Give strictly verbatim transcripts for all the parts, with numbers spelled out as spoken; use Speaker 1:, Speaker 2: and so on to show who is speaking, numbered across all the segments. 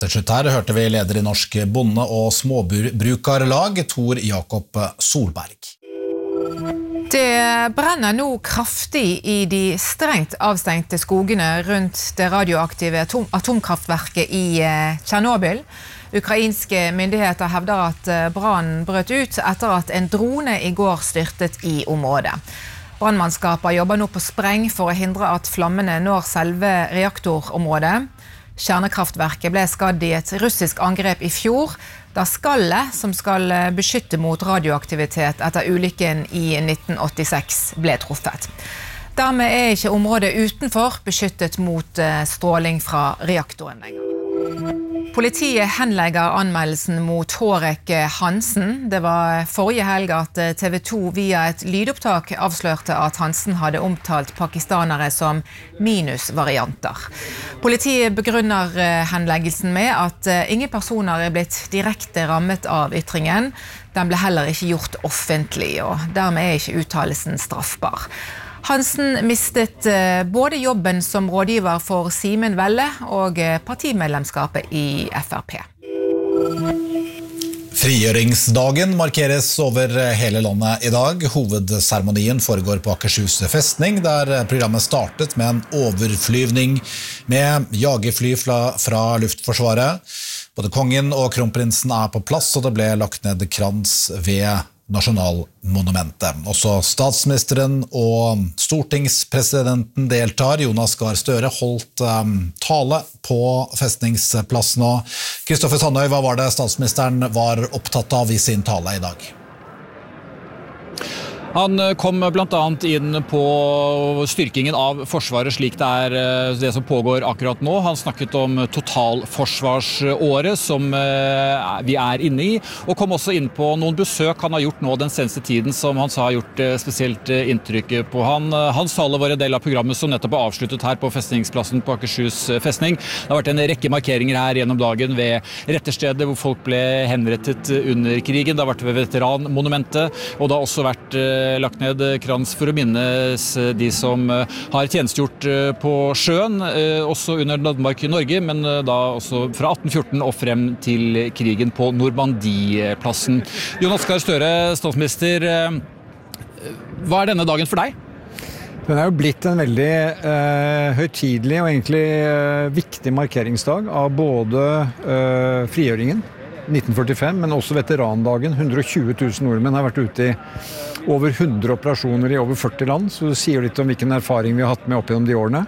Speaker 1: Til slutt her hørte vi leder i Norsk bonde- og småbrukarlag, Tor Jakob Solberg.
Speaker 2: Det brenner nå kraftig i de strengt avstengte skogene rundt det radioaktive atom atomkraftverket i Tjernobyl. Ukrainske myndigheter hevder at brannen brøt ut etter at en drone i går styrtet i området. Brannmannskaper jobber nå på spreng for å hindre at flammene når selve reaktorområdet. Kjernekraftverket ble skadd i et russisk angrep i fjor, da skallet som skal beskytte mot radioaktivitet etter ulykken i nitten åttiseks ble truffet. Dermed er ikke området utenfor beskyttet mot stråling fra reaktoren lenger. Politiet henlegger anmeldelsen mot Hårek Hansen. Det var forrige helg at T V to via et lydopptak avslørte at Hansen hadde omtalt pakistanere som minusvarianter. Politiet begrunner henleggelsen med at ingen personer er blitt direkte rammet av ytringen. Den ble heller ikke gjort offentlig, og dermed er ikke uttalelsen straffbar. Hansen mistet både jobben som rådgiver for Simen Velle og partimedlemskapet i F R P.
Speaker 1: Frigjøringsdagen markeres over hele landet i dag. Hovedseremonien foregår på Akershus festning, der programmet startet med en overflyvning med jagerfly fra, fra Luftforsvaret. Både kongen og kronprinsen er på plass, og det ble lagt ned krans ved Nasjonalmonumentet. Også statsministeren og stortingspresidenten deltar. Jonas Gahr Støre holdt um, tale på festningsplassen. Kristoffer Sandøy, hva var det statsministeren var opptatt av i sin tale i dag?
Speaker 3: Han kom blant annet inn på styrkingen av forsvaret slik det er det som pågår akkurat nå. Han snakket om totalforsvarsåret som vi er inne i, og kom også inn på noen besøk han har gjort nå den seneste tiden som han sa har gjort spesielt inntrykk på han. Hans tale var en del av programmet som nettopp er avsluttet her på festningsplassen på Akershus festning. Det har vært en rekke markeringer her gjennom dagen ved retterstedet hvor folk ble henrettet under krigen. Det har vært ved veteranmonumentet, og det har også vært lagt ned krans for å minnes de som har tjenestgjort på sjøen, også under Danmark i Norge, men da også fra atten fjorten og frem til krigen på Normandieplassen. Jonas Gahr Støre, statsminister, hva er denne dagen for deg?
Speaker 4: Den er jo blitt en veldig eh, høytidelig og egentlig eh, viktig markeringsdag av både eh, frigjøringen nitten førtifem, men også veterandagen. hundre og tjue tusen nordmenn har vært ute i over hundre operasjoner i over førti land, så det sier litt om hvilken erfaring vi har hatt med opp gjennom de årene.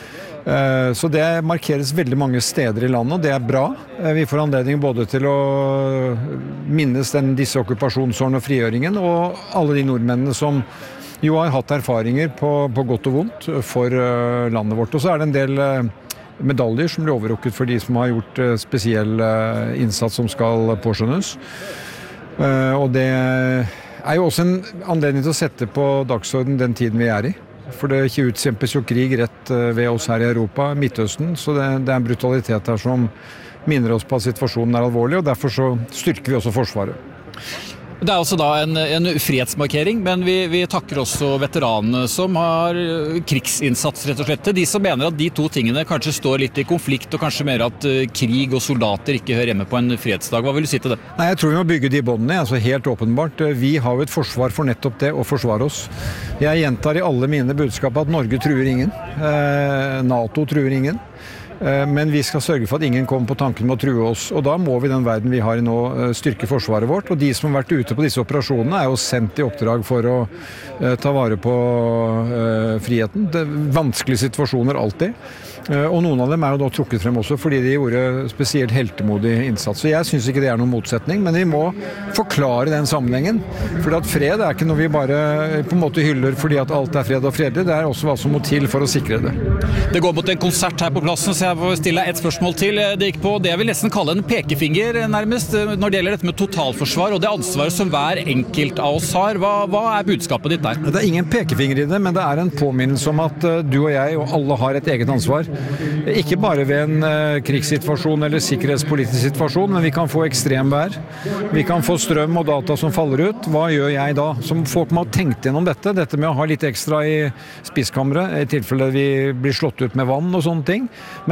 Speaker 4: Så det markeres veldig mange steder i landet, og det er bra. Vi får anledning både til å minnes den, disse okkupasjonsårene og frigjøringen, og alle de nordmennene som jo har hatt erfaringer på, på godt og vondt for landet vårt. Og så er det en del medaljer som blir overrukket for de som har gjort spesiell innsats som skal påskjønnes. Og det er jo også en anledning til å sette på dagsorden den tiden vi er i. For det utkjempes jo krig rett ved oss her i Europa, Midtøsten, så det, det er en brutalitet her som minner oss på at situasjonen er alvorlig, og derfor så styrker vi også forsvaret.
Speaker 3: Det er også da en, en fredsmarkering, men vi, vi takker også veteranene som har krigsinnsats rett og slett. De som mener at de to tingene kanskje står litt i konflikt, og kanskje mer at krig og soldater ikke hører hjemme på en fredsdag. Hva vil du si til det?
Speaker 4: Nei, jeg tror vi må bygge de båndene, altså helt åpenbart. Vi har jo et forsvar for nettopp det, å forsvare oss. Jeg gjentar i alle mine budskap at Norge truer ingen. Eh, NATO truer ingen. Men vi skal sørge for at ingen kommer på tanken med å true oss, og da må vi den verden vi har i nå styrke forsvaret vårt, og de som har vært ute på disse operasjonene er jo sendt i oppdrag for å uh, ta vare på uh, friheten. Det er vanskelige situasjoner alltid, uh, og noen av dem er jo da trukket frem også fordi de gjorde spesielt heltemodig innsats. Så jeg synes ikke det er noen motsetning, men vi må forklare den sammenhengen, for at fred er ikke noe vi bare på en måte hyller fordi at alt er fred og fredelig, det er også hva som må til for å sikre det.
Speaker 3: Det går mot en konsert her på plassen, så jeg får stille et spørsmål til. Det gikk på det jeg vil nesten kalle en pekefinger nærmest når det gjelder dette med totalforsvar og det ansvaret som hver enkelt av oss har. Hva, hva er budskapet ditt der?
Speaker 4: Det er ingen pekefinger i det, men det er en påminnelse om at du og jeg og alle har et eget ansvar. Ikke bare ved en uh, krigssituasjon eller sikkerhetspolitisk situasjon, men vi kan få ekstremvær. Vi kan få strøm og data som faller ut. Hva gjør jeg da? Som folk må ha tenkt gjennom dette, dette med å ha litt ekstra i spisskammeret, i tilfelle vi blir slått ut med vann og sånne ting. Men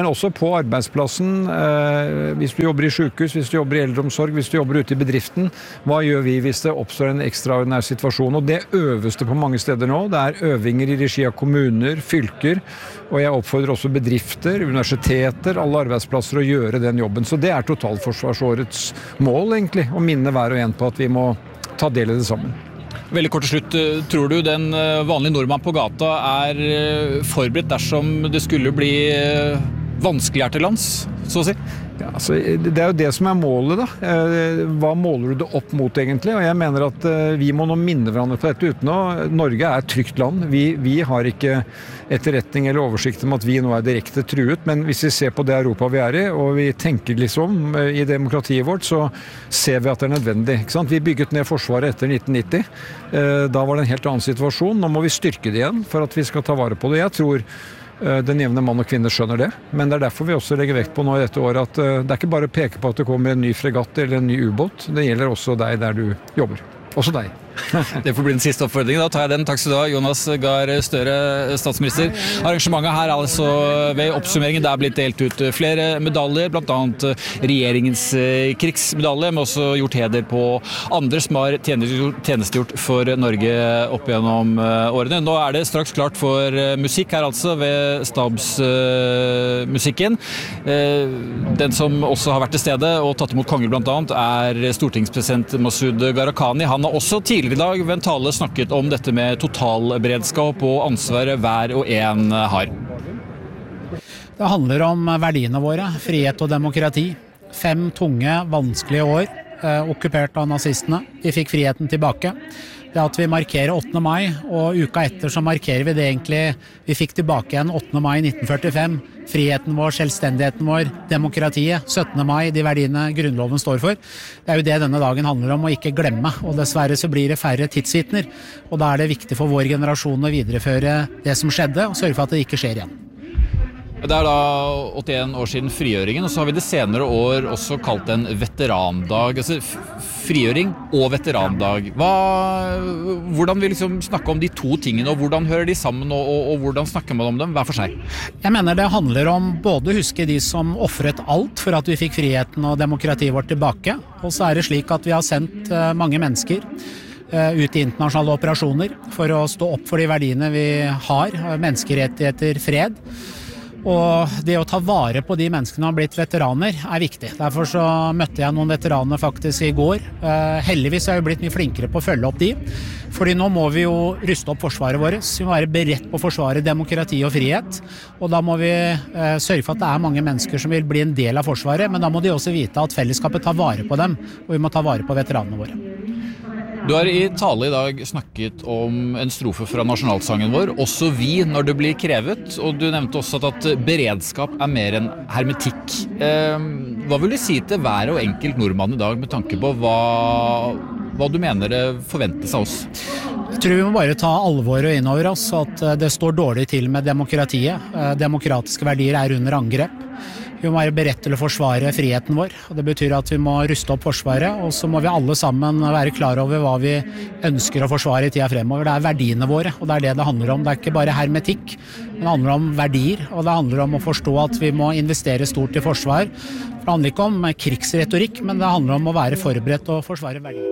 Speaker 4: Men også på arbeidsplassen, eh, hvis du jobber i sykehus, hvis du jobber i eldreomsorg, hvis du jobber ute i bedriften, hva gjør vi hvis det oppstår en ekstraordinær situasjon? Og det øves det på mange steder nå. Det er øvinger i regi av kommuner, fylker, og jeg oppfordrer også bedrifter, universiteter, alle arbeidsplasser å gjøre den jobben. Så det er totalforsvarsårets mål egentlig, å minne hver og en på at vi må ta del i det sammen.
Speaker 3: Veldig kort til slutt, tror du den vanlige nordmann på gata er forberedt dersom det skulle bli vanskeligere til lands, så å si?
Speaker 4: Ja, altså, det er jo det som er målet da. Hva måler du det opp mot egentlig? Og jeg mener at vi må nå minne hverandre på dette uten å. Norge er et trygt land. Vi, vi har ikke etterretning eller oversikt om at vi nå er direkte truet, men hvis vi ser på det Europa vi er i, og vi tenker liksom i demokratiet vårt, så ser vi at det er nødvendig. Ikke sant? Vi bygget ned forsvaret etter nitten nitti. Da var det en helt annen situasjon. Nå må vi styrke det igjen for at vi skal ta vare på det. Jeg tror den jevne mann og kvinne skjønner det, men det er derfor vi også legger vekt på nå i dette året at det er ikke bare å peke på at det kommer en ny fregatt eller en ny ubåt, det gjelder også deg der du jobber. Også deg.
Speaker 3: Det får bli den siste oppfordringen. Da tar jeg den. Takk skal du ha, Jonas Gahr Støre, statsminister. Arrangementet her er altså ved oppsummeringen. Det er blitt delt ut flere medaljer, blant annet regjeringens krigsmedalje, men også gjort heder på andre som har tjenestegjort for Norge opp gjennom årene. Nå er det straks klart for musikk her altså ved stabsmusikken. Den som også har vært til stede og tatt imot konger blant annet er stortingspresident Masud Gharahkhani. Han har også tidligere i dag ved en tale snakket om dette med totalberedskap og ansvaret hver og en har.
Speaker 5: Det handler om verdiene våre, frihet og demokrati. Fem tunge, vanskelige år eh, okkupert av nazistene. Vi fikk friheten tilbake. Det at vi markerer åttende mai, og uka etter så markerer vi det egentlig vi fikk tilbake igjen åttende mai nitten førtifem. Friheten vår, selvstendigheten vår, demokratiet, syttende mai, de verdiene grunnloven står for. Det er jo det denne dagen handler om å ikke glemme, og dessverre så blir det færre tidsvitner. Og da er det viktig for vår generasjon å videreføre det som skjedde, og sørge for at det ikke skjer igjen.
Speaker 3: Det er da åttien år siden frigjøringen, og så har vi det senere år også kalt en veterandag. Altså frigjøring og veterandag. Hva, hvordan vil vi liksom snakke om de to tingene, og hvordan hører de sammen, og, og, og hvordan snakker man om dem hver for seg?
Speaker 5: Jeg mener det handler om både å huske de som offret alt for at vi fikk friheten og demokratiet vårt tilbake, og så er det slik at vi har sendt mange mennesker ut i internasjonale operasjoner for å stå opp for de verdiene vi har, menneskerettigheter, fred. Og det å ta vare på de menneskene som har blitt veteraner er viktig. Derfor så møtte jeg noen veteraner faktisk i går. Eh, heldigvis har jeg blitt mye flinkere på å følge opp de. Fordi nå må vi jo ruste opp forsvaret vårt. Vi må være beredt på å forsvare demokrati og frihet. Og da må vi eh, sørge for at det er mange mennesker som vil bli en del av forsvaret, men da må de også vite at fellesskapet tar vare på dem, og vi må ta vare på veteranene våre.
Speaker 3: Du har i tale i dag snakket om en strofe fra nasjonalsangen vår, også vi når det blir krevet, og du nevnte også at beredskap er mer enn hermetikk. Hva vil du si til hver og enkelt nordmann i dag med tanke på hva, hva du mener det forventes av oss?
Speaker 5: Jeg tror vi må bare ta alvoret inn over oss at det står dårlig til med demokratiet. Demokratiske verdier er under angrep. Vi må være beredt til å forsvare friheten vår, og det betyr at vi må ruste opp forsvaret, og så må vi alle sammen være klar over hva vi ønsker å forsvare i tida fremover. Det er verdiene våre, og det er det det handler om. Det er ikke bare hermetikk, men det handler om verdier, og det handler om å forstå at vi må investere stort i forsvar. For det handler ikke om krigsretorikk, men det handler om å være forberedt og forsvare verdier.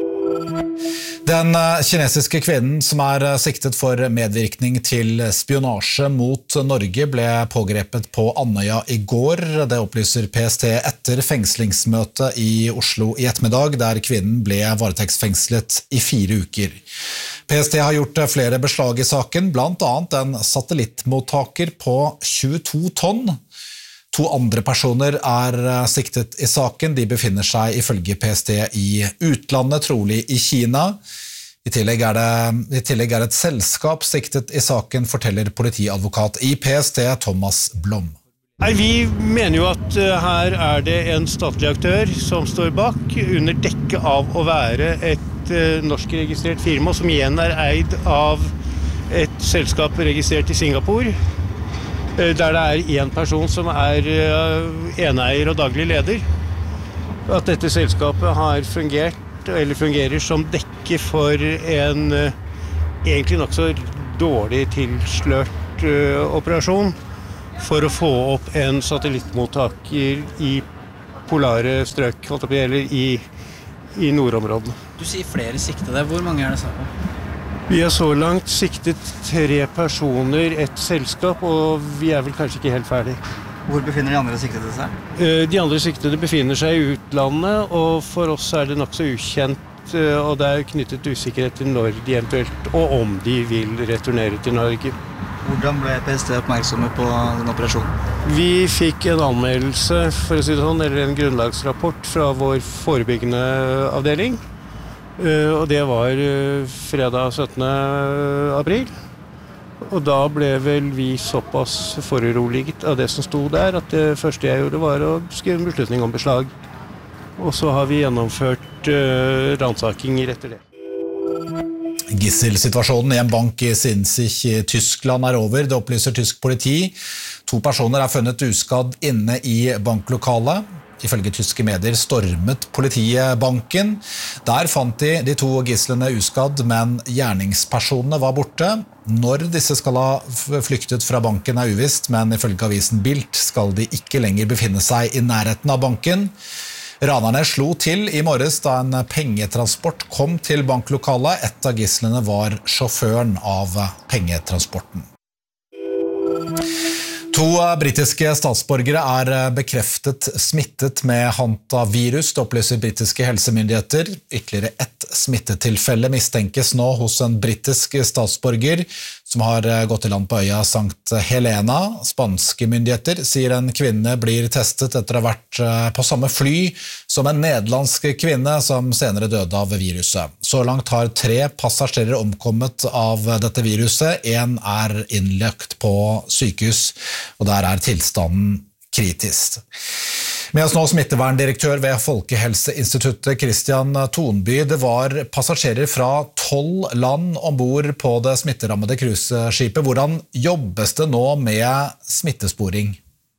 Speaker 1: Den kinesiske kvinnen som er siktet for medvirkning til spionasje mot Norge ble pågrepet på Andøya i går. Det opplyser P S T etter fengslingsmøte i Oslo i ettermiddag, der kvinnen ble varetektsfengslet i fire uker. P S T har gjort flere beslag i saken, blant annet en satellittmottaker på tjueto tonn. To andre personer er siktet i saken. De befinner seg ifølge P S T i utlandet, trolig i Kina. I tillegg er det i tillegg er et selskap siktet i saken, forteller politiadvokat i P S T Thomas Blom.
Speaker 6: Nei, vi mener jo at her er det en statlig aktør som står bak, under dekke av å være et norskregistrert firma, som igjen er eid av et selskap registrert i Singapore, der det er en person som er eneier og daglig leder. At dette selskapet har fungert, eller fungerer som dekke for en egentlig nok så dårlig tilslørt operasjon, for å få opp en satellittmottaker i polare strøk, eller i, i nordområdene.
Speaker 7: Du sier flere siktede. Hvor mange er det snakk om?
Speaker 6: Vi har så langt siktet tre personer, ett selskap, og vi er vel kanskje ikke helt ferdig.
Speaker 7: Hvor befinner de andre siktede seg?
Speaker 6: De andre siktede befinner seg i utlandet, og for oss er det nok så ukjent, og det er knyttet usikkerhet til når de eventuelt, og om de vil returnere til Norge.
Speaker 7: Hvordan ble P S T oppmerksomme på den operasjonen?
Speaker 6: Vi fikk en anmeldelse, for å si det sånn, eller en grunnlagsrapport fra vår forebyggende avdeling. Uh, og det var uh, fredag syttende april. Og da ble vel vi såpass foruroliget av det som stod der, at det første jeg gjorde var å skrive en beslutning om beslag. Og så har vi gjennomført uh, ransakinger etter det.
Speaker 1: Gisselsituasjonen i en bank i Sinzig i Tyskland er over, det opplyser tysk politi. To personer er funnet uskadd inne i banklokalet. Ifølge tyske medier stormet politiet banken. Der fant de de to gisslene uskadd, men gjerningspersonene var borte. Når disse skal ha flyktet fra banken er uvisst, men ifølge avisen Bild skal de ikke lenger befinne seg i nærheten av banken. Ranerne slo til i morges da en pengetransport kom til banklokalet. Et av gisslene var sjåføren av pengetransporten. To britiske statsborgere er bekreftet smittet med hantavirus, det opplyser britiske helsemyndigheter. Ytterligere ett smittetilfelle mistenkes nå hos en britisk statsborger som har gått i land på øya Sankt Helena. Spanske myndigheter sier en kvinne blir testet etter å ha vært på samme fly som en nederlandsk kvinne som senere døde av viruset. Så langt har tre passasjerer omkommet av dette viruset. En er innlagt på sykehus, og der er tilstanden kritisk. Med oss nå smitteverndirektør ved Folkehelseinstituttet, Christian Tonby. Det var passasjerer fra tolv land ombord på det smitterammede cruiseskipet. Hvordan jobbes det nå med smittesporing?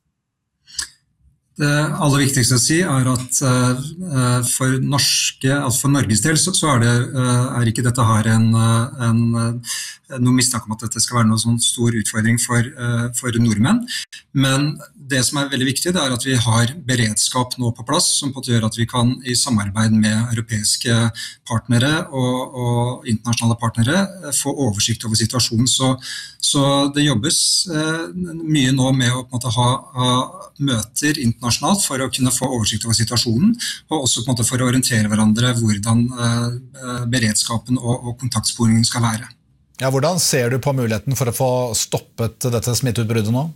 Speaker 8: Det aller viktigste å si er at uh, for, norske, altså for Norges del så, så er, det, uh, er ikke dette her en, en, noe mistanke om at dette skal være noen sånn stor utfordring for, uh, for nordmenn. Men det som er veldig viktig, det er at vi har beredskap nå på plass, som på at gjør at vi kan i samarbeid med europeiske partnere og, og internasjonale partnere få oversikt over situasjonen. Så, så det jobbes uh, mye nå med å på en måte ha, ha møter internasjonalt for å kunne få oversikt over situasjonen, og også på en måte for å orientere hverandre hvordan uh, beredskapen og, og kontaktsporingen skal være.
Speaker 1: Ja, hvordan ser du på muligheten for å få stoppet dette smitteutbruddet nå?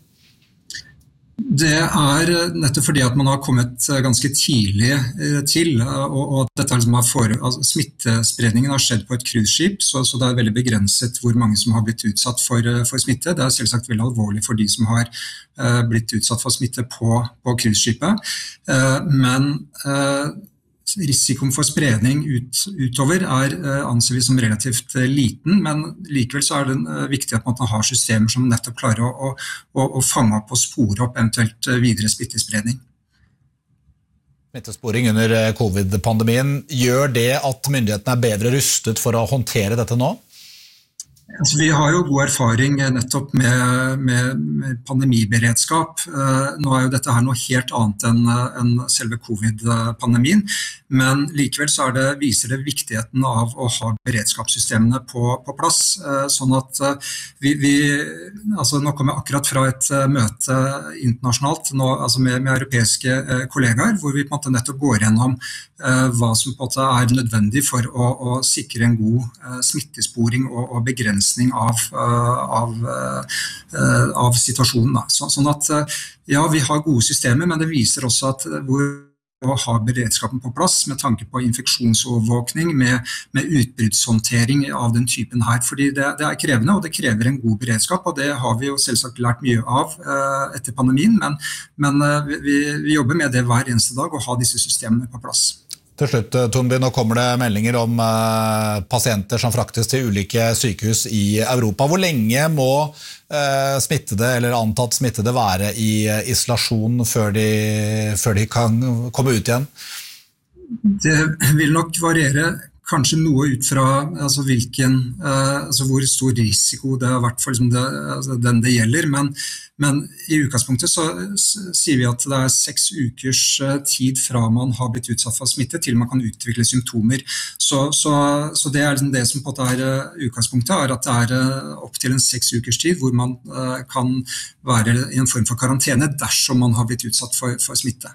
Speaker 8: Det er nettopp fordi at man har kommet ganske tidlig til, og, og dette liksom har for, altså, smittespredningen har skjedd på et cruiseskip, så, så det er veldig begrenset hvor mange som har blitt utsatt for, for smitte. Det er selvsagt veldig alvorlig for de som har uh, blitt utsatt for smitte på, på cruiseskipet, uh, men uh, risikoen for spredning ut, utover er uh, anser vi som relativt uh, liten, men likevel så er det uh, viktig at man har systemer som nettopp klarer å, å, å fange opp og spore opp eventuelt uh, videre smittespredning.
Speaker 1: Smittesporing under covid-pandemien, gjør det at myndighetene er bedre rustet for å håndtere dette nå?
Speaker 8: Altså, vi har jo god erfaring nettopp med, med, med pandemiberedskap. Uh, nå er jo dette her noe helt annet enn, enn selve covid-pandemien, men likevel så er det, viser det viktigheten av å ha beredskapssystemene på, på plass, uh, sånn at uh, vi, vi altså nå kommer jeg akkurat fra et uh, møte internasjonalt nå, altså med, med europeiske uh, kollegaer, hvor vi på en måte nettopp går gjennom uh, hva som på en måte er nødvendig for å, å sikre en god uh, smittesporing og, og begrensning av, av, av situasjonen. Så, sånn at ja, vi har gode systemer, men det viser også at hvor å ha beredskapen på plass med tanke på infeksjonsovervåkning, med, med utbruddshåndtering av den typen her, fordi det, det er krevende, og det krever en god beredskap, og det har vi jo selvsagt lært mye av uh, etter pandemien, men, men uh, vi, vi jobber med det hver eneste dag, å ha disse systemene på plass.
Speaker 1: Til slutt, Tonby, nå kommer det meldinger om eh, pasienter som fraktes til ulike sykehus i Europa. Hvor lenge må eh, smittede eller antatt smittede være i eh, isolasjon før de, før de kan komme ut igjen?
Speaker 8: Det vil nok variere kanskje noe ut fra altså, hvilken, uh, altså, hvor stor risiko det har vært for liksom, det, altså, den det gjelder, men, men i utgangspunktet så sier vi at det er seks ukers uh, tid fra man har blitt utsatt for smitte til man kan utvikle symptomer. Så, så, så det er liksom det som på en måte er uh, utgangspunktet, er at det er uh, opp til en seks ukers tid hvor man uh, kan være i en form for karantene dersom man har blitt utsatt for, for smitte.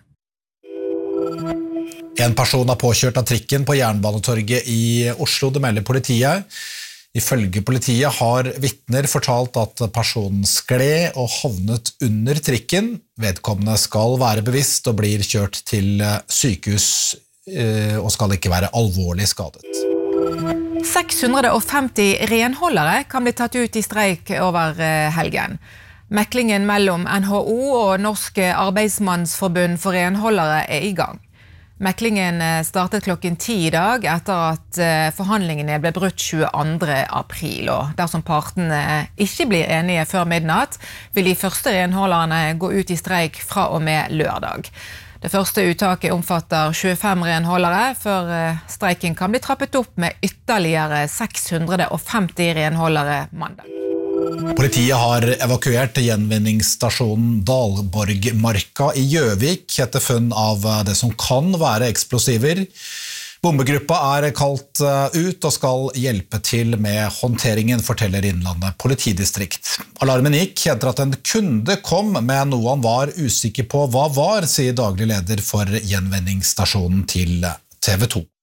Speaker 1: En person er påkjørt av trikken på Jernbanetorget i Oslo, det melder politiet. Ifølge politiet har vitner fortalt at personen skled og havnet under trikken. Vedkommende skal være bevisst og blir kjørt til sykehus og skal ikke være alvorlig skadet.
Speaker 2: seks hundre og femti renholdere kan bli tatt ut i streik over helgen. Meklingen mellom N H O og Norsk Arbeidsmannsforbund for renholdere er i gang. Meklingen startet klokken ti i dag etter at forhandlingene ble brutt tjueandre april. Og dersom partene ikke blir enige før midnatt, vil de første renholderne gå ut i streik fra og med lørdag. Det første uttaket omfatter tjuefem renholdere, før streiken kan bli trappet opp med ytterligere seks hundre og femti renholdere mandag.
Speaker 1: Politiet har evakuert gjenvinningsstasjonen Dalborgmarka i Gjøvik etter funn av det som kan være eksplosiver. Bombegruppa er kalt ut og skal hjelpe til med håndteringen, forteller Innlandet politidistrikt. Alarmen gikk etter at en kunde kom med noe han var usikker på hva var, sier daglig leder for gjenvinningsstasjonen til T V to.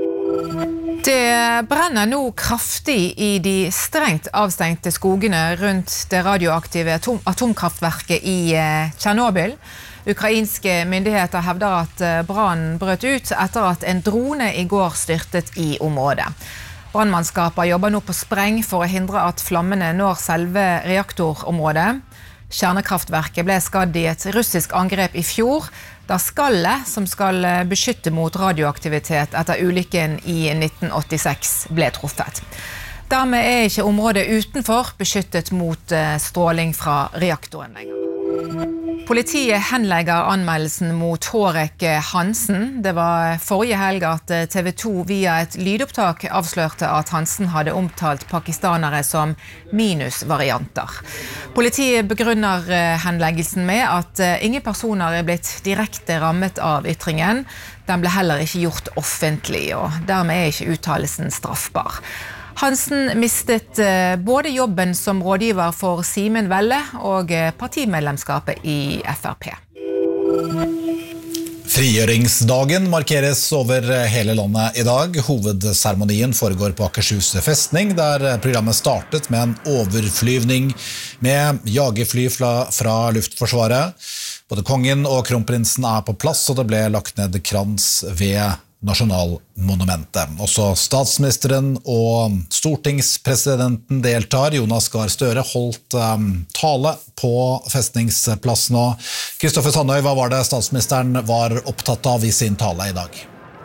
Speaker 2: Det brenner nå kraftig i de strengt avstengte skogene rundt det radioaktive atom atomkraftverket i Tjernobyl. Ukrainske myndigheter hevder at brannen brøt ut etter at en drone i går styrtet i området. Brannmannskaper jobber nå på spreng for å hindre at flammene når selve reaktorområdet. Kjernekraftverket ble skadd i et russisk angrep i fjor, da skallet som skal beskytte mot radioaktivitet etter ulykken i nitten åttiseks ble truffet. Dermed er ikke området utenfor beskyttet mot stråling fra reaktoren lenger. Politiet henlegger anmeldelsen mot Hårek Hansen. Det var forrige helg at T V to via et lydopptak avslørte at Hansen hadde omtalt pakistanere som minusvarianter. Politiet begrunner henleggelsen med at ingen personer er blitt direkte rammet av ytringen. Den ble heller ikke gjort offentlig, og dermed er ikke uttalelsen straffbar. Hansen mistet både jobben som rådgiver for Simen Velle og partimedlemskapet i F R P.
Speaker 1: Frigjøringsdagen markeres over hele landet i dag. Hovedseremonien foregår på Akershus festning, der programmet startet med en overflyvning med jagerfly fra Luftforsvaret. Både kongen og kronprinsen er på plass, og det ble lagt ned krans ved Nasjonalmonumentet. Også statsministeren og stortingspresidenten deltar. Jonas Gahr Støre holdt um, tale på festningsplassen. Kristoffer Sandøy, hva var det statsministeren var opptatt av i sin tale i dag?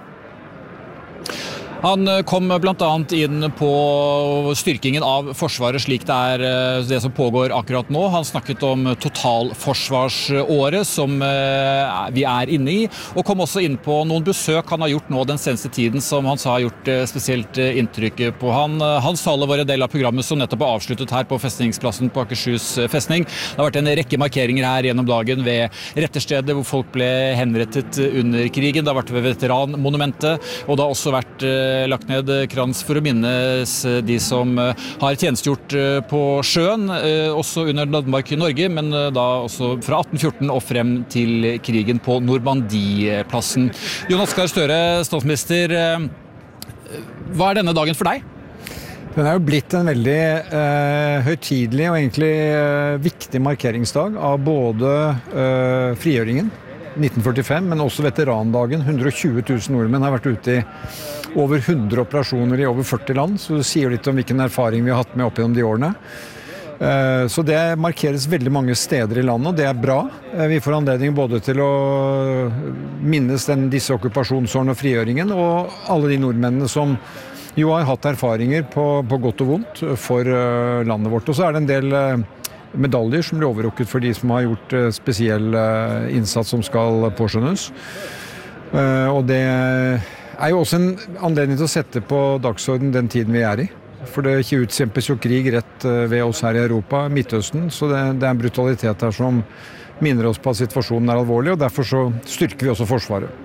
Speaker 3: Han kom blant annet inn på styrkingen av Forsvaret slik det er det som pågår akkurat nå. Han snakket om totalforsvarsåret som vi er inne i, og kom også inn på noen besøk han har gjort nå den seneste tiden som han sa har gjort spesielt inntrykk på han. Hans tale var en del av programmet som nettopp er avsluttet her på festningsplassen på Akershus festning. Det har vært en rekke markeringer her gjennom dagen ved retterstedet hvor folk ble henrettet under krigen. Det har vært ved veteranmonumentet, og det har også vært lagt ned krans for å minnes de som har tjenestgjort på sjøen, også under Danmark i Norge, men da også fra atten fjorten og frem til krigen på Normandieplassen. Jonas Gahr Støre, statsminister, hva er denne dagen for deg?
Speaker 4: Den er jo blitt en veldig eh, høytidelig og egentlig eh, viktig markeringsdag av både eh, frigjøringen nitten førtifem, men også veterandagen. hundre og tjue tusen nordmenn har vært ute i over hundre operasjoner i over førti land, så det sier litt om hvilken erfaring vi har hatt med opp gjennom de årene. Så det markeres veldig mange steder i landet, og det er bra. Vi får anledning både til å minnes den, disse okkupasjonsårene og frigjøringen, og alle de nordmennene som jo har hatt erfaringer på, på godt og vondt for landet vårt. Og så er det en del medaljer som blir overrukket for de som har gjort spesiell innsats som skal påskjønnes. Og det er jo også en anledning til å sette på dagsorden den tiden vi er i. For det utkjempes jo krig rett ved oss her i Europa, Midtøsten, så det, det er en brutalitet her som minner oss på at situasjonen er alvorlig, og derfor så styrker vi også Forsvaret.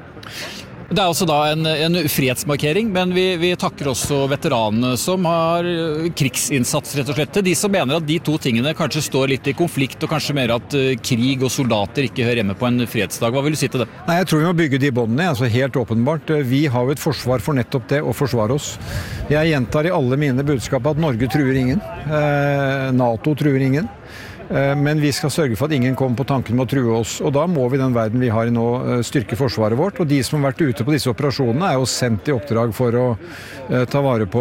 Speaker 3: Det er også da en, en frihetsmarkering, men vi, vi takker også veteranene som har krigsinnsats, rett og slett. De som mener at de to tingene kanskje står litt i konflikt, og kanskje mer at krig og soldater ikke hører hjemme på en fredsdag. Hva vil du si til det?
Speaker 4: Nei, jeg tror vi må bygge de båndene, altså helt åpenbart. Vi har jo et forsvar for nettopp det, å forsvare oss. Jeg gjentar i alle mine budskap at Norge truer ingen. Eh, NATO truer ingen. Men vi skal sørge for at ingen kommer på tanken med å true oss, og da må vi den verden vi har i nå styrke forsvaret vårt, og de som har vært ute på disse operasjonene er jo sendt i oppdrag for å uh, ta vare på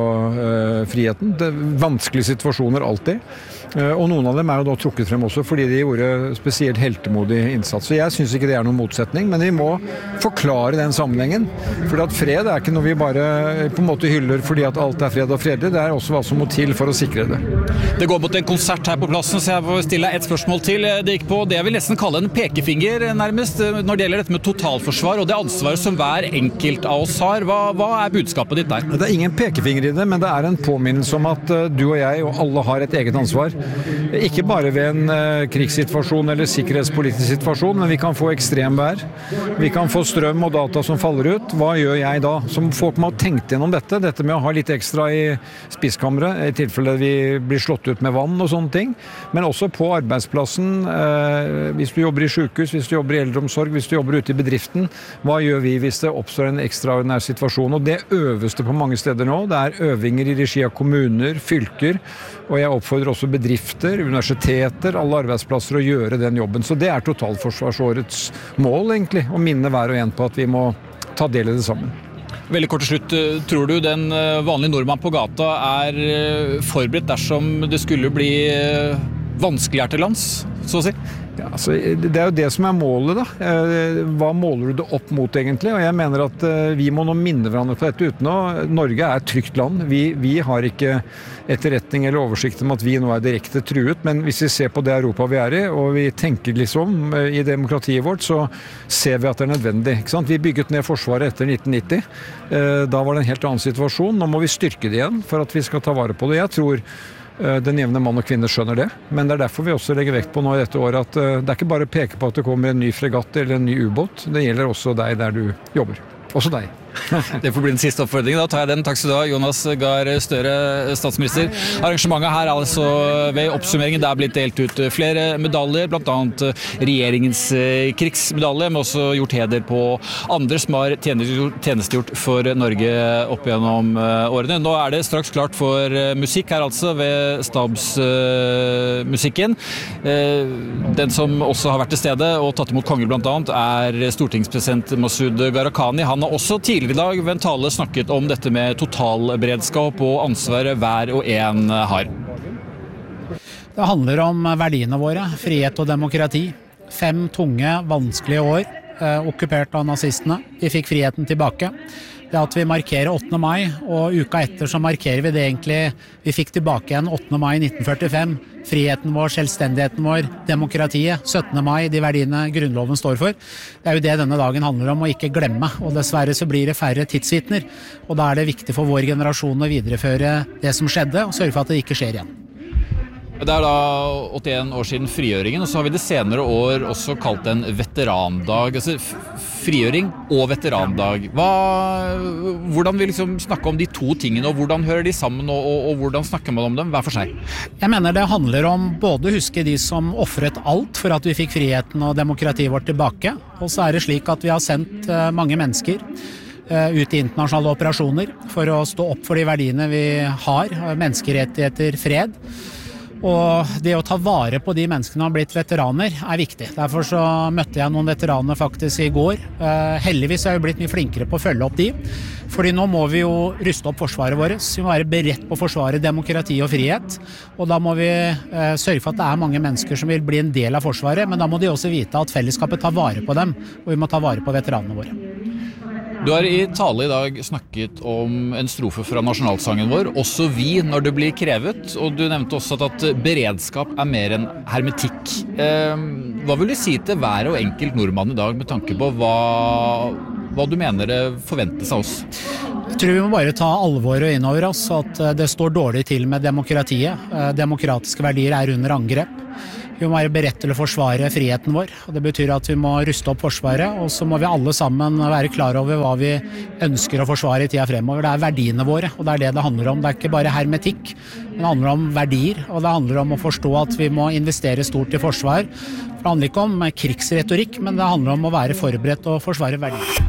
Speaker 4: uh, friheten. Det er vanskelige situasjoner alltid, uh, og noen av dem er jo da trukket frem også fordi de gjorde spesielt heltemodig innsats, så jeg synes ikke det er noen motsetning, men vi må forklare den sammenhengen, fordi at fred er ikke noe vi bare på en måte hyller fordi at alt er fred og fredelig, det er også hva som må til for å sikre det.
Speaker 3: Det går mot en konsert her på plassen, så jeg får stille et spørsmål til. Det gikk på det jeg vil nesten kalle en pekefinger nærmest, når det gjelder dette med totalforsvar og det ansvaret som hver enkelt av oss har. Hva, hva er budskapet ditt der?
Speaker 4: Det er ingen pekefinger i det, men det er en påminnelse om at du og jeg og alle har et eget ansvar. Ikke bare ved en uh, krigssituasjon eller sikkerhetspolitisk situasjon, men vi kan få ekstremvær. Vi kan få strøm og data som faller ut. Hva gjør jeg da? Som folk må ha tenkt gjennom dette, dette med å ha litt ekstra i spisskammeret, i tilfelle vi blir slått ut med vann og sånne ting. Men også på arbeidsplassen, eh, hvis du jobber i sykehus, hvis du jobber i eldreomsorg, hvis du jobber ute i bedriften, hva gjør vi hvis det oppstår en ekstraordinær situasjon? Og det øves det på mange steder nå. Det er øvinger i regi av kommuner, fylker, og jeg oppfordrer også bedrifter, universiteter, alle arbeidsplasser å gjøre den jobben. Så det er totalforsvarsårets mål egentlig, å minne hver og en på at vi må ta del i det sammen.
Speaker 3: Veldig kort til slutt, tror du den vanlige nordmann på gata er forberedt dersom det skulle bli vanskelig her til lands, så å si?
Speaker 4: Ja, altså, det er jo det som er målet da. Hva måler du det opp mot egentlig? Og jeg mener at vi må nå minne hverandre på dette uten å... Norge er et trygt land. Vi, vi har ikke etterretning eller oversikt om at vi nå er direkte truet, men hvis vi ser på det Europa vi er i, og vi tenker liksom i demokratiet vårt, så ser vi at det er nødvendig. Ikke sant? Vi bygget ned Forsvaret etter nitten nitti. Da var det en helt annen situasjon. Nå må vi styrke det igjen for at vi skal ta vare på det. Jeg tror den jevne mann og kvinne skjønner det, men det er derfor vi også legger vekt på nå i dette året at det er ikke bare å peke på at det kommer en ny fregatt eller en ny ubåt, det gjelder også deg der du jobber. Også deg.
Speaker 3: Det får bli den siste oppfordringen. Da tar jeg den. Takk skal du ha, Jonas Gahr Støre, statsminister. Arrangementet her er altså ved oppsummeringen. Det er blitt delt ut flere medaljer, blant annet regjeringens krigsmedalje, men også gjort heder på andre som har tjenestegjort for Norge opp gjennom årene. Nå er det straks klart for musikk her altså ved stabsmusikken. Den som også har vært til stede og tatt imot konger blant annet er stortingspresident Masud Gharahkhani. Han har også tidligere i dag ved en tale snakket om dette med totalberedskap og ansvaret hver og en har.
Speaker 5: Det handler om verdiene våre, frihet og demokrati. Fem tunge, vanskelige år, eh, okkupert av nazistene. Vi fikk friheten tilbake. Det at vi markerer åttende mai, og uka etter så markerer vi det egentlig vi fikk tilbake igjen åttende mai nitten førtifem. Friheten vår, selvstendigheten vår, demokratiet, syttende mai, de verdiene grunnloven står for. Det er jo det denne dagen handler om å ikke glemme, og dessverre så blir det færre tidsvitner. Og da er det viktig for vår generasjon å videreføre det som skjedde, og sørge for at det ikke skjer igjen.
Speaker 3: Det er da åttien år siden frigjøringen, og så har vi det senere år også kalt en veterandag. Altså frigjøring og veterandag. Hva, hvordan vil liksom snakke om de to tingene, og hvordan hører de sammen, og, og, og hvordan snakker man om dem hver for seg?
Speaker 5: Jeg mener det handler om både å huske de som offret alt for at vi fikk friheten og demokratiet vårt tilbake, og så er det slik at vi har sendt mange mennesker ut i internasjonale operasjoner for å stå opp for de verdiene vi har, menneskerettigheter, fred. Og det å ta vare på de menneskene som har blitt veteraner er viktig. Derfor så møtte jeg noen veteraner faktisk i går. Eh, heldigvis har vi blitt mye flinkere på å følge opp de. Fordi nå må vi jo ruste opp forsvaret vårt. Vi må være beredt på å forsvare demokrati og frihet. Og da må vi eh, sørge for at det er mange mennesker som vil bli en del av forsvaret. Men da må de også vite at fellesskapet tar vare på dem. Og vi må ta vare på veteranene våre.
Speaker 3: Du har i tale i dag snakket om en strofe fra nasjonalsangen vår, også vi når det blir krevet, og du nevnte også at beredskap er mer enn hermetikk. Hva vil du si til hver og enkelt nordmann i dag med tanke på hva, hva du mener det forventes av oss.
Speaker 5: Jeg tror vi må bare ta alvoret inn over oss, at det står dårlig til med demokratiet. Demokratiske verdier er under angrep. Vi må være beredt til å forsvare friheten vår, og det betyr at vi må ruste opp forsvaret, og så må vi alle sammen være klar over hva vi ønsker å forsvare i tida fremover. Det er verdiene våre, og det er det det handler om. Det er ikke bare hermetikk, men det handler om verdier, og det handler om å forstå at vi må investere stort i forsvar. Det handler ikke om krigsretorikk, men det handler om å være forberedt og forsvare verdier.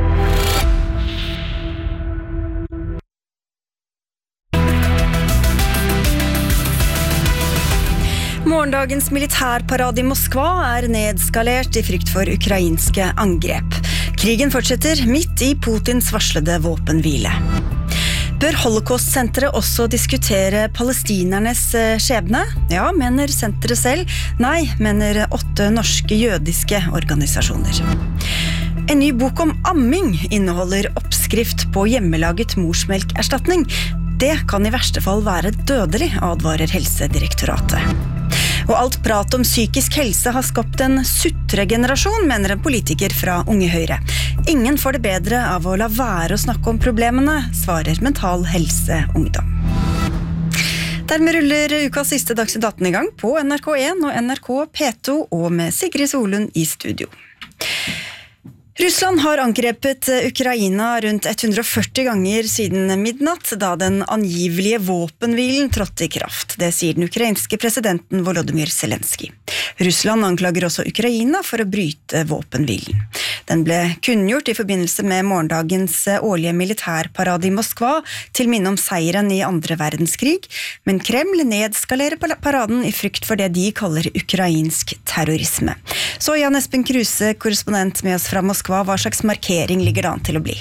Speaker 9: Morgendagens militærparade i Moskva er nedskalert i frykt for ukrainske angrep. Krigen fortsetter midt i Putins varslede våpenhvile. Bør Holocaust-senteret også diskutere palestinernes skjebne? Ja, mener senteret selv. Nei, mener åtte norske jødiske organisasjoner. En ny bok om amming inneholder oppskrift på hjemmelaget morsmelkerstatning. Det kan i verste fall være dødelig, advarer Helsedirektoratet. Og alt prat om psykisk helse har skapt en sutregenerasjon, mener en politiker fra Unge Høyre. Ingen får det bedre av å la være å snakke om problemene, svarer Mental Helse Ungdom. Dermed ruller ukas siste Dagsnytt atten i gang på N R K en og N R K P to, og med Sigrid Solund i studio. Russland har angrepet Ukraina rundt hundre og førti ganger siden midnatt, da den angivelige våpenhvilen trådte i kraft. Det sier den ukrainske presidenten Volodymyr Zelensky. Russland anklager også Ukraina for å bryte våpenhvilen. Den ble kunngjort i forbindelse med morgendagens årlige militærparade i Moskva, til minne om seieren i andre verdenskrig, men Kreml nedskalerer paraden i frykt for det de kaller ukrainsk terrorisme. Så Jan Espen Kruse, korrespondent med oss fra Moskva, hva slags markering ligger det an til å bli?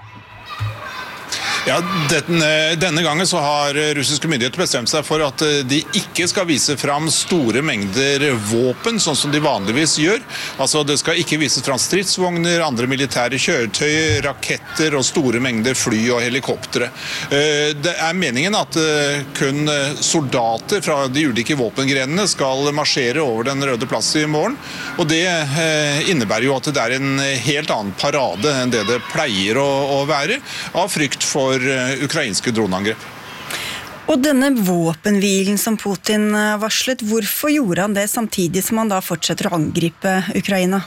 Speaker 10: Ja, denne, denne gangen så har russiske myndigheter bestemt seg for at de ikke skal vise fram store mengder våpen, sånn som de vanligvis gjør. Altså, det skal ikke vises fram stridsvogner, andre militære kjøretøy, raketter og store mengder fly og helikoptere. Det er meningen at kun soldater fra de ulike våpengrenene skal marsjere over den røde plass i morgen, og det innebærer jo at det er en helt annen parade enn det det pleier å, å være, av frykt for ukrainske droneangrep.
Speaker 9: Og denne våpenhvilen som Putin varslet, hvorfor gjorde han det samtidig som han da fortsetter å angripe Ukraina?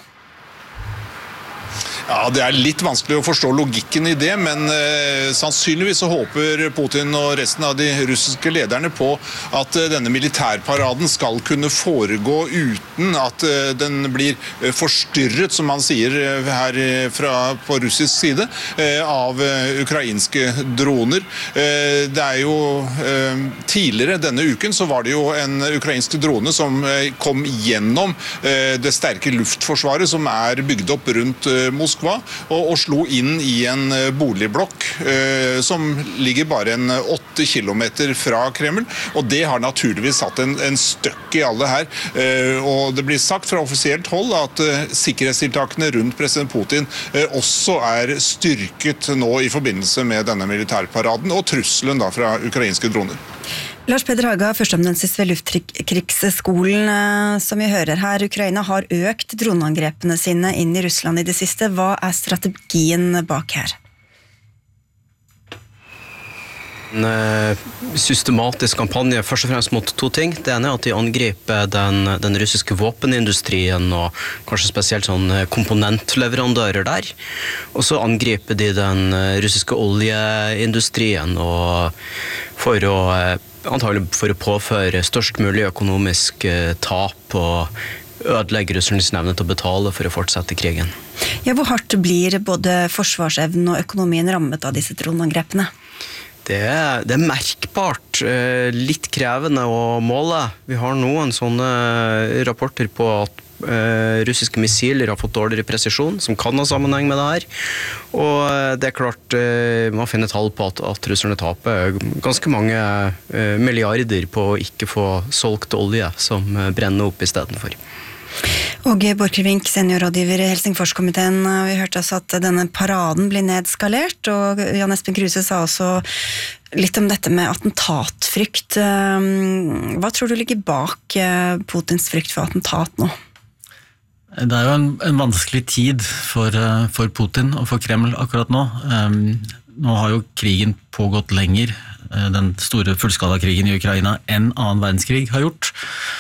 Speaker 10: Ja, det er litt vanskelig å forstå logikken i det, men eh, sannsynligvis så håper Putin og resten av de russiske lederne på at eh, denne militærparaden skal kunne foregå uten at eh, den blir eh, forstyrret, som man sier eh, her fra, på russisk side, eh, av eh, ukrainske droner. Eh, det er jo eh, tidligere denne uken så var det jo en ukrainsk drone som eh, kom gjennom eh, det sterke luftforsvaret som er bygd opp rundt eh, Moskva, Og, og slo inn i en boligblokk eh, som ligger bare en åtte kilometer fra Kreml, og det har naturligvis satt en, en støkk i alle her. Eh, og det blir sagt fra offisielt hold at eh, sikkerhetstiltakene rundt president Putin eh, også er styrket nå i forbindelse med denne militærparaden og trusselen da fra ukrainske droner.
Speaker 9: Lars Peder Haga, førsteamanuensis ved Luftkrigsskolen, som vi hører her. Ukraina har økt droneangrepene sine inn i Russland i det siste. Hva er strategien bak her?
Speaker 11: En systematisk kampanje først og fremst mot to ting. Det ene er at de angriper den, den russiske våpenindustrien og kanskje spesielt sånn komponentleverandører der. Og så angriper de den russiske oljeindustrien og for å antagelig for å påføre størst mulig økonomisk tap og ødelegge russernes evne til å betale for å fortsette krigen.
Speaker 9: Ja, hvor hardt blir både forsvarsevnen og økonomien rammet av disse droneangrepene?
Speaker 11: Det er, det er merkbart litt krevende å måle. Vi har noen sånne rapporter på at uh, russiske missiler har fått dårligere presisjon, som kan ha sammenheng med det her. Og det er klart, uh, man finner tall på at, at russerne taper ganske mange uh, milliarder på å ikke få solgt olje som brenner opp i stedet for.
Speaker 9: Åge Borchgrevink, seniorrådgiver i Helsingforskomiteen. Vi hørte altså at denne paraden blir nedskalert, og Jan Espen Kruse sa også litt om dette med attentatfrykt. Hva tror du ligger bak Putins frykt for attentat nå?
Speaker 12: Det er jo en, en vanskelig tid for, for Putin og for Kreml akkurat nå. Um, nå har jo krigen pågått lenger, den store fullskalakrigen i Ukraina, enn annen verdenskrig har gjort.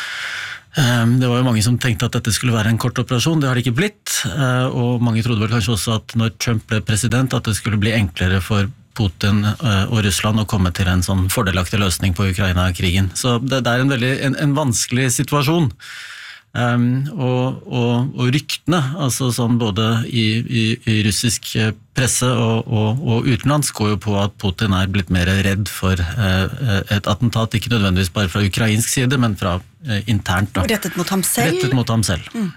Speaker 12: Um, det var jo mange som tenkte at dette skulle være en kort operasjon, det har det ikke blitt. Uh, og mange trodde vel kanskje også at når Trump ble president, at det skulle bli enklere for Putin og Russland å komme til en sånn fordelaktig løsning på Ukraina-krigen. Så det, det er en veldig en, en vanskelig situasjon. Um, og, og, og ryktene, altså sånn både i, i, i russisk presse og, og, og utenlands, går jo på at Putin er blitt mer redd for uh, et attentat, ikke nødvendigvis bare fra ukrainsk side, men fra uh, internt. Da.
Speaker 9: Rettet mot ham selv?
Speaker 12: Rettet mot ham selv.
Speaker 9: Mm.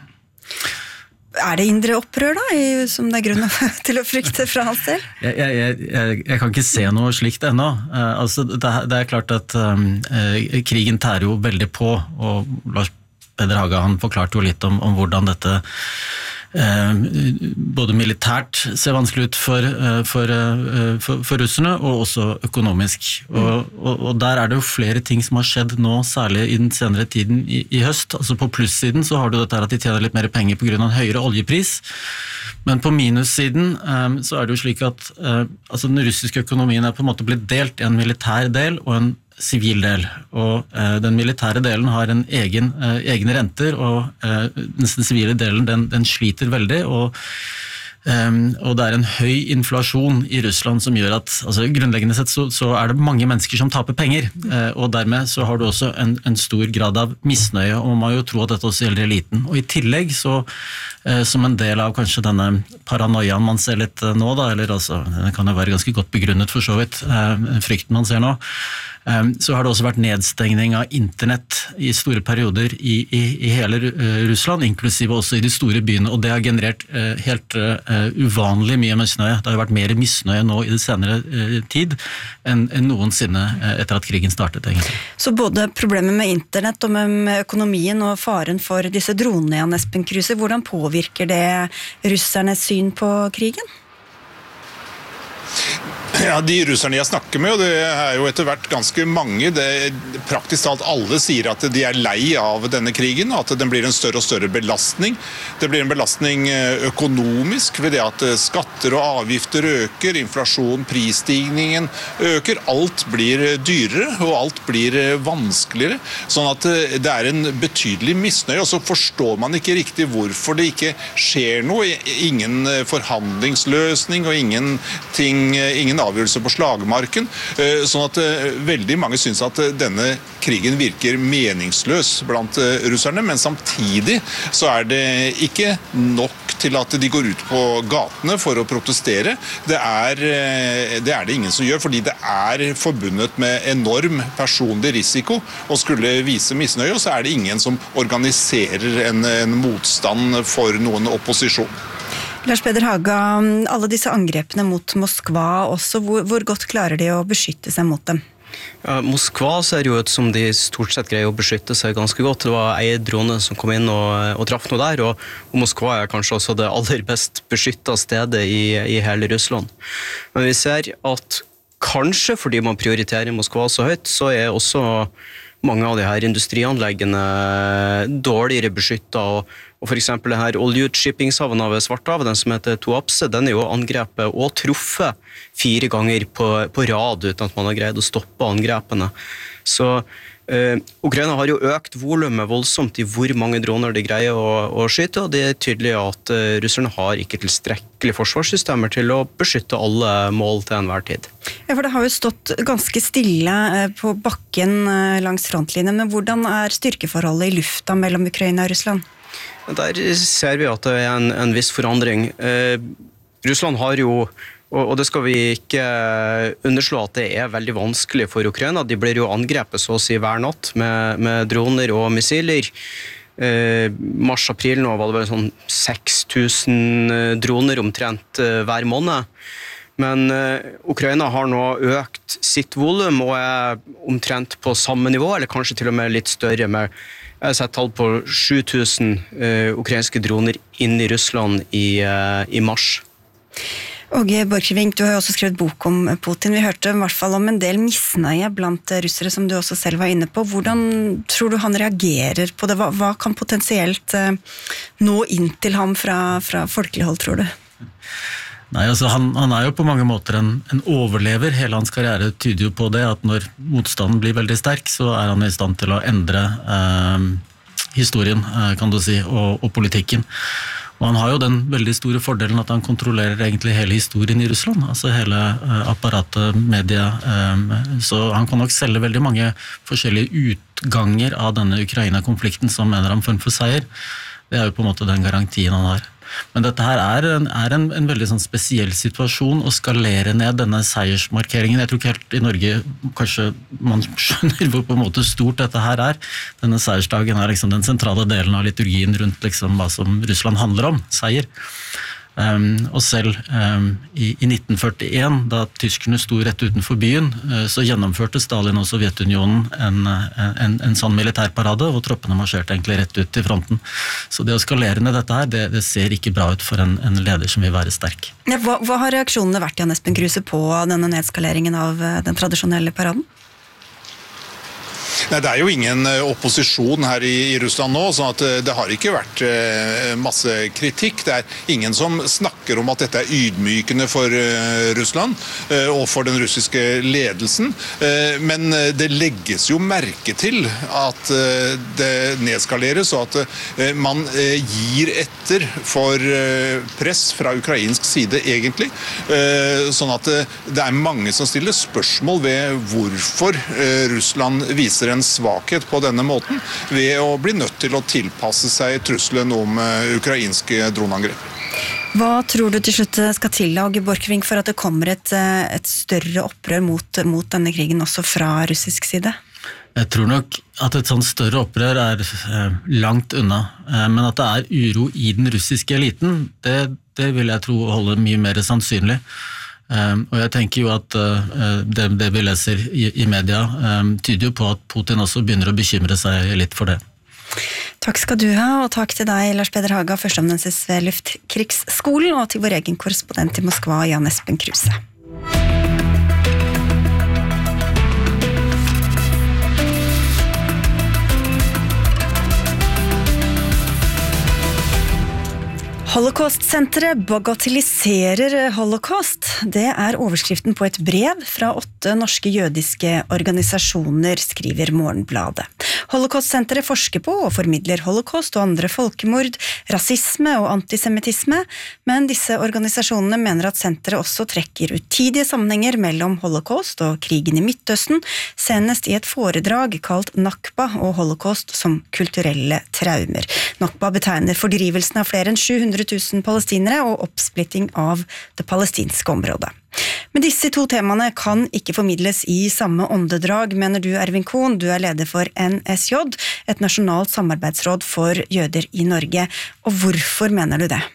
Speaker 9: Er det indre opprør da, som det er grunn til å frykte fra hans selv?
Speaker 12: Jeg, jeg, jeg, jeg kan ikke se noe slikt ennå. Uh, altså, det, det er klart at um, uh, krigen tærer jo veldig på, og Lars Peder Haga, han forklarte jo litt om, om hvordan dette eh, både militært ser vanskelig ut for, eh, for, eh, for, for russerne, og også økonomisk. Og, og, og der er det jo flere ting som har skjedd nå, særlig i den senere tiden i, i høst. Altså på plussiden så har du dette her at de tjener litt mer penger på grunn av en høyere oljepris, men på minussiden eh, så er det jo slik at eh, altså den russiske økonomien er på en måte blitt delt i en militær del og en sivil del, og eh, den militære delen har en egen, eh, egne renter, og eh, den sivile delen den, den sliter veldig, og, eh, og det er en høy inflasjon i Russland som gjør at, altså grunnleggende sett så, så er det mange mennesker som taper penger, eh, og dermed så har du også en, en stor grad av misnøye, og man må jo tro at dette også gjelder eliten. Og i tillegg så, eh, som en del av kanskje denne paranoiaen man ser litt eh, nå da, eller altså, den kan jo være ganske godt begrunnet for så vidt, eh, frykten man ser nå, så har det også vært nedstengning av internett i store perioder i, i, i hele Russland, inklusive også i de store byene, og det har generert uh, helt uh, uvanlig mye misnøye. Det har vært mer misnøye nå i det senere uh, tid enn, enn noensinne uh, etter at krigen startet, egentlig.
Speaker 9: Så både problemet med internett og med økonomien og faren for disse dronene, Jan Espen Kruse, hvordan påvirker det russernes syn på krigen?
Speaker 10: Ja, de russerne jeg snakker med, og det er jo etter hvert ganske mange, det, praktisk talt alle sier at de er lei av denne krigen, at den blir en større og større belastning. Det blir en belastning økonomisk ved det at skatter og avgifter øker, inflasjon, prisstigningen øker, alt blir dyrere og alt blir vanskeligere, sånn at det er en betydelig misnøye, og så forstår man ikke riktig hvorfor det ikke skjer noe, ingen forhandlingsløsning og ingen ting, ingen avgjørelse på slagmarken, sånn at veldig mange synes at denne krigen virker meningsløs blant russerne, men samtidig så er det ikke nok til at de går ut på gatene for å protestere. Det er det, er det ingen som gjør, fordi det er forbundet med enorm personlig risiko og skulle vise misnøye, og så er det ingen som organiserer en, en motstand for noen opposisjon.
Speaker 9: Lars Peder Haga, alle disse angrepene mot Moskva også, hvor, hvor godt klarer de å beskytte seg mot dem?
Speaker 11: Ja, Moskva ser jo ut som de stort sett greier å beskytte seg ganske godt. Det var en drone som kom inn og, og traff noe der, og, og Moskva er kanskje også det aller best beskyttet stedet i, i hele Russland. Men vi ser at kanskje fordi man prioriterer Moskva så høyt, så er også mange av de her industrianleggene dårligere beskyttet, og, og for eksempel det her oljeutskippingshavna ved Svarthavet, den som heter Tuapse, den er jo angrepet og truffet fire ganger på, på rad uten at man har greid å stoppe angrepene. Så eh, Ukraina har jo økt volumet voldsomt i hvor mange droner de greier å, å skyte, og det er tydelig at eh, russerne har ikke tilstrekkelige forsvarssystemer til å beskytte alle mål til enhver tid.
Speaker 9: Ja, for det har jo stått ganske stille på bakken langs frontlinjen, men hvordan er styrkeforholdet i lufta mellom Ukraina og Russland?
Speaker 11: Der ser vi at det er en, en viss forandring. Eh, Russland har jo, og, og det skal vi ikke underslå at det er veldig vanskelig for Ukraina, de blir jo angrepet så å si hver natt med, med droner og missiler. Eh, mars-april nå var det vel sånn seks tusen droner omtrent eh, hver måned. Men uh, Ukraina har nå økt sitt volum og er omtrent på samme nivå, eller kanskje til og med litt større. Med, jeg har sett tall på sju tusen uh, ukrainske droner inn i Russland i, uh, i mars.
Speaker 9: Og Åge Borchgrevink, du har jo også skrevet bok om Putin. Vi hørte i hvert fall om en del misnøye blant russere, som du også selv var inne på. Hvordan tror du han reagerer på det? Hva, hva kan potensielt uh, nå inn til ham fra, fra folkelig hold, tror du?
Speaker 12: Nei, altså han, han er jo på mange måter en, en overlever. Hele hans karriere tyder jo på det, at når motstanden blir veldig sterk, så er han i stand til å endre eh, historien, eh, kan du si, og, og politikken. Og han har jo den veldig store fordelen at han kontrollerer egentlig hele historien i Russland, altså hele eh, apparatet, media, eh, så han kan nok selge veldig mange forskjellige utganger av denne Ukraina-konflikten som en eller annen form for seier. Det er jo på en måte den garantien han har. Men dette her er en, er en, en veldig sånn spesiell situasjon å skalere ned denne seiersmarkeringen. Jeg tror ikke helt i Norge kanskje man skjønner hvor på en måte stort dette her er. Denne seiersdagen er liksom den sentrale delen av liturgien rundt liksom hva som Russland handler om, seier. Um, og selv um, i, i nitten førtien, da tyskerne sto rett utenfor byen, uh, så gjennomførte Stalin og Sovjetunionen en, en, en sånn militærparade, og troppene marsjerte egentlig rett ut til fronten. Så det å skalere ned dette her, det, det ser ikke bra ut for en, en leder som vil være sterk.
Speaker 9: Ja, hva, hva har reaksjonene vært, Jan Espen Kruse, på denne nedskaleringen av den tradisjonelle paraden?
Speaker 10: Nei, det er jo ingen opposisjon her i, i Russland nå, sånn at det har ikke vært eh, masse kritikk. Det er ingen som snakker om at dette er ydmykende for eh, Russland eh, og for den russiske ledelsen. Eh, men det legges jo merke til at eh, det nedskaleres, og at eh, man eh, gir etter for eh, press fra ukrainsk side, egentlig. Eh, sånn at eh, det er mange som stiller spørsmål ved hvorfor eh, Russland viser en svakhet på denne måten, ved å bli nødt til å tilpasse seg trusselen om ukrainske droneangrep.
Speaker 9: Hva tror du til slutt skal til, Åge Borchgrevink, for at det kommer et, et større opprør mot, mot denne krigen også fra russisk side?
Speaker 12: Jeg tror nok at et sånt større opprør er eh, langt unna, eh, men at det er uro i den russiske eliten, det, det vil jeg tro holde mye mer sannsynlig. Um, og jeg tenker jo at uh, det, det vi leser i, i media um, tyder jo på at Putin også begynner å bekymre seg litt for det.
Speaker 9: Takk skal du ha, og takk til deg, Lars Peder Haga, førsteamanuensis ved Luftkrigsskolen, og til vår egen korrespondent i Moskva, Jan Espen Kruse. Holocaust-senteret bagatelliserer holocaust. Det er overskriften på et brev fra åtte norske jødiske organisasjoner, skriver Morgenbladet. Holocaust-senteret forsker på og formidler holocaust og andre folkemord, rasisme og antisemittisme, men disse organisasjonene mener at senteret også trekker utidige sammenhenger mellom holocaust og krigen i Midtøsten, senest i et foredrag kalt Nakba og holocaust som kulturelle traumer. Nakba betegner fordrivelsen av flere enn sju hundre tusen palestinere og oppsplitting av det palestinske området. Men disse to temaene kan ikke formidles i samme åndedrag, mener du, Ervin Kohn. Du er leder for N S J, et nasjonalt samarbeidsråd for jøder i Norge. Og hvorfor mener du det?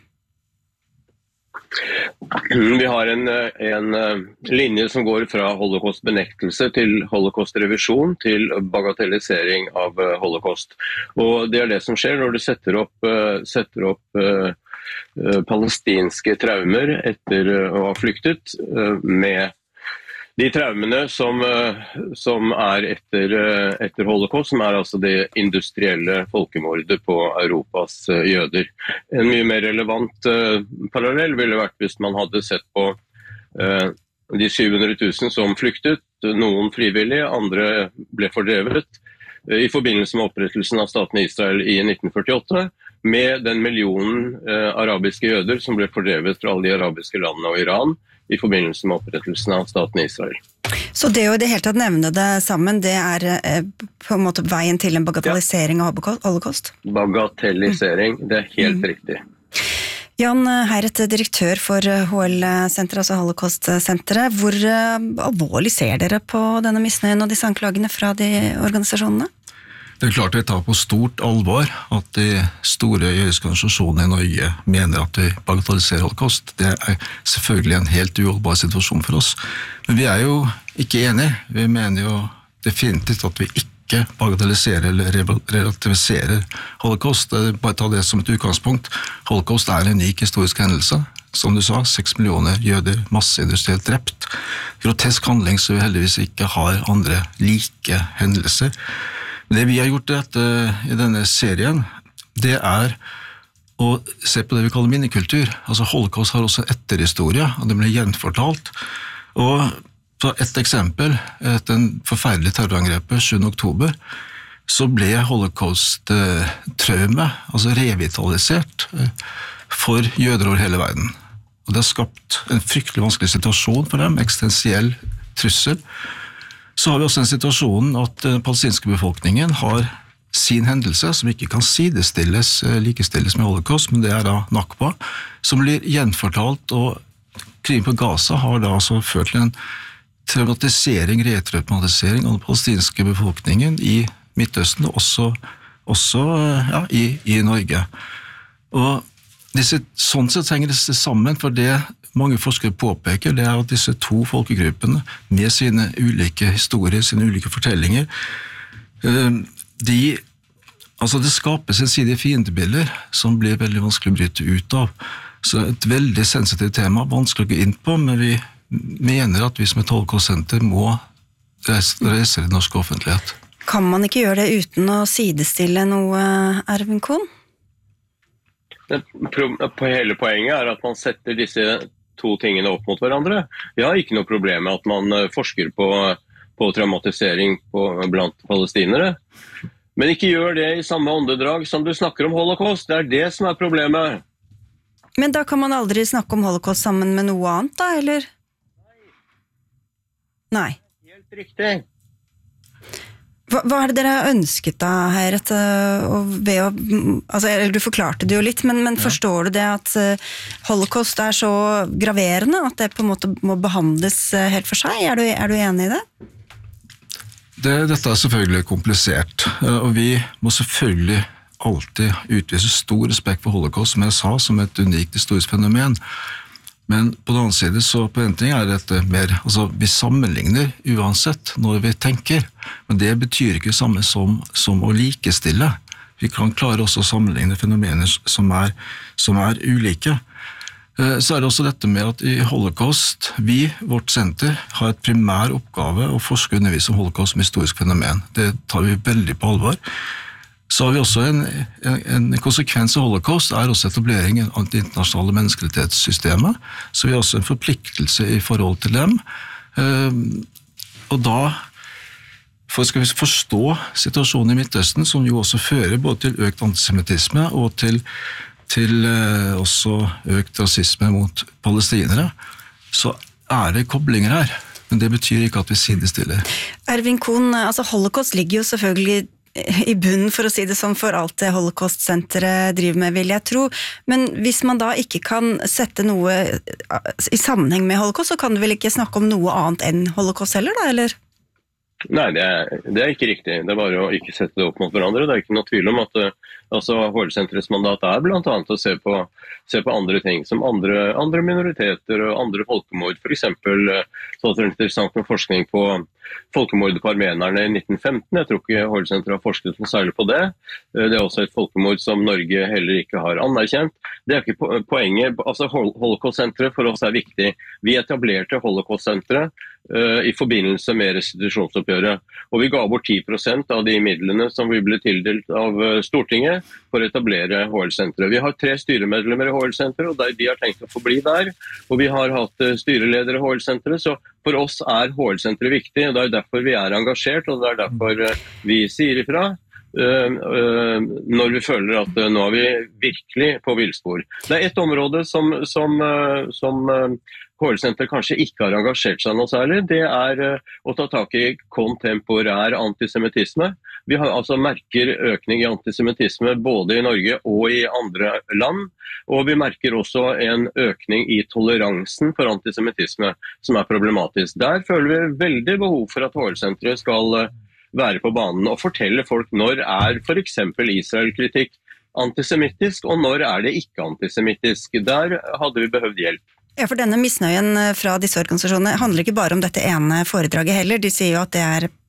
Speaker 13: Vi har en, en linje som går fra holocaust-benektelse til holocaust-revisjon til bagatellisering av holocaust. Og det er det som skjer når du setter opp, setter opp palestinske traumer etter å ha flyktet, med de traumene som, som er etter, etter holocaust, som er altså det industrielle folkemordet på Europas jøder. En mye mer relevant uh, parallell ville vært hvis man hadde sett på uh, de sju hundre tusen som flyktet, noen frivillige, andre ble fordrevet, uh, i forbindelse med opprettelsen av staten Israel i nitten førtiåtte, med den millionen uh, arabiske jøder som ble fordrevet fra alle de arabiske landene og Iran, i forbindelse med opprettelsen av staten Israel.
Speaker 9: Så det å i det hele tatt nevne det sammen, det er eh, på en måte veien til en bagatellisering ja. av holocaust?
Speaker 13: Bagatellisering, mm. det er helt mm. riktig.
Speaker 9: Jan Heiret, direktør for H L-senteret, altså Holocaust-senteret. Hvor eh, alvorlig ser dere på denne misnøyen og disse anklagene fra de organisasjonene?
Speaker 14: Det er klart vi tar på stort alvor at de store jødiske organisasjonene i Norge mener at de bagatelliserer holocaust. Det er selvfølgelig en helt uholdbar situasjon for oss. Men vi er jo ikke enige. Vi mener jo definitivt at vi ikke bagatelliserer eller relativiserer holocaust. Bare ta det som et utgangspunkt. Holocaust er en unik historisk hendelse. som du sa, seks millioner jøder masseindustrielt drept. Grotesk handling så vi heldigvis ikke har andre like hendelser. Det vi har gjort dette, i denne serien, det er å se på det vi kaller minnekultur. Altså Holocaust har også en etterhistorie, og det ble gjenfortalt. Og for et eksempel, etter en forferdelig terrorangrepet sjuende oktober, så ble holocaust-traume altså revitalisert for jøder over hele verden. Og det har skapt en fryktelig vanskelig situasjon for dem, eksistensiell trussel. Så har vi også en situasjon at den palestinske befolkningen har sin hendelse, som ikke kan sidestilles, likestilles med holocaust, men det er da Nakba, som blir gjenfortalt, og krigen på Gaza har da altså ført til en traumatisering, retraumatisering av den palestinske befolkningen i Midtøsten, og også, også ja, i, i Norge. Og disse, sånn sett henger disse sammen, for det mange forskere påpeker, det er at disse to folkegruppene, med sine ulike historier, sine ulike fortellinger, de, altså det skapes ensidige fiendebilder som blir veldig vanskelig å bryte ut av. Så et veldig sensitivt tema, vanskelig å gå inn på, men vi mener at vi som et holocaust-senter må reise, reise i den norske offentlighet.
Speaker 9: Kan man ikke gjøre det uten å sidestille noe, Ervin Kohn?
Speaker 13: Hele poenget er at man setter disse to tingene opp mot hverandre. Vi har ikke noe problem med at man forsker på, på traumatisering på, blant palestinere, men ikke gjør det i samme åndedrag som du snakker om holocaust. Det er det som er problemet.
Speaker 9: Men da kan man aldri snakke om holocaust sammen med noe annet da, eller? Nei.
Speaker 13: Helt riktig.
Speaker 9: Hva, hva er det dere har ønsket da, Heiret? Ved å, altså, du forklarte det jo litt, men, men forstår du det at holocaust er så graverende, at det på en måte må behandles helt for seg? Er du, er du enig i det?
Speaker 14: det? Dette er selvfølgelig komplisert, og vi må selvfølgelig alltid utvise stor respekt for holocaust, som jeg sa, som et unikt historisk fenomen. Men på den annen side, så på en ting er dette mer, altså vi sammenligner uansett når vi tenker, men det betyr ikke det samme som, som å likestille. Vi kan klare også å sammenligne fenomener som er, som er ulike. Så er det også dette med at i holocaust, vi, vårt senter, har et primær oppgave å forske og undervise om holocaust som historisk fenomen. Det tar vi veldig på alvor. Så har vi også en, en, en konsekvens av holocaust er også etableringen av det internasjonale menneskerettighetssystemet, så vi har også en forpliktelse i forhold til dem. Og da for skal vi forstå situasjonen i Midtøsten, som jo også fører både til økt antisemittisme og til, til også økt rasisme mot palestinere, så er det koblinger her, men det betyr ikke at vi sidestiller.
Speaker 9: Ervin Kohn, altså holocaust ligger jo selvfølgelig i bunnen, for å si det sånn, for alt det Holocaust-senteret driver med, vil jeg tro. Men hvis man da ikke kan sette noe i sammenheng med holocaust, så kan du vel ikke snakke om noe annet enn holocaust heller, da, eller?
Speaker 13: Nei, det er, det er ikke riktig. Det er bare å ikke sette det opp mot hverandre. Det er ikke noe tvil om at altså, H L-senterets mandat er blant annet å se på, se på andre ting, som andre, andre minoriteter og andre folkemord. For eksempel så er det interessant med forskning på folkemordet på armenerne i nitten femten. Jeg tror ikke H L-senteret har forsket noe særlig på det. Det er også et folkemord som Norge heller ikke har anerkjent. Det er ikke poenget. Altså, Holocaust-senteret for oss er viktig. Vi etablerte Holocaust-senteret uh, i forbindelse med restitusjonsoppgjøret. Og vi ga bort ti prosent av de midlene som vi ble tildelt av uh, Stortinget for å etablere H L-senteret. Vi har tre styremedlemmer i H L-senteret, og de har tenkt å forbli der. Og vi har hatt uh, styreleder i H L-senteret, så for oss er H L-senteret viktig, og det er derfor vi er engasjert, og det er derfor uh, vi sier ifra. Uh, uh, når vi føler at uh, nå er vi virkelig på villspor. Det er et område som, som, uh, som uh, H L-senteret kanskje ikke har engasjert seg noe særlig. Det er uh, å ta tak i kontemporær antisemittisme. Vi har altså merker økning i antisemittisme både i Norge og i andre land, og vi merker også en økning i toleransen for antisemittisme som er problematisk. Der føler vi veldig behov for at H L-senteret skal uh, være på banen og fortelle folk når er for eksempel Israel-kritikk antisemittisk, og når er det ikke antisemittisk. Der hadde vi behøvd hjelp.
Speaker 9: Ja, for denne misnøyen fra disse organisasjonene handler ikke bare om dette ene foredraget heller. De sier jo at det er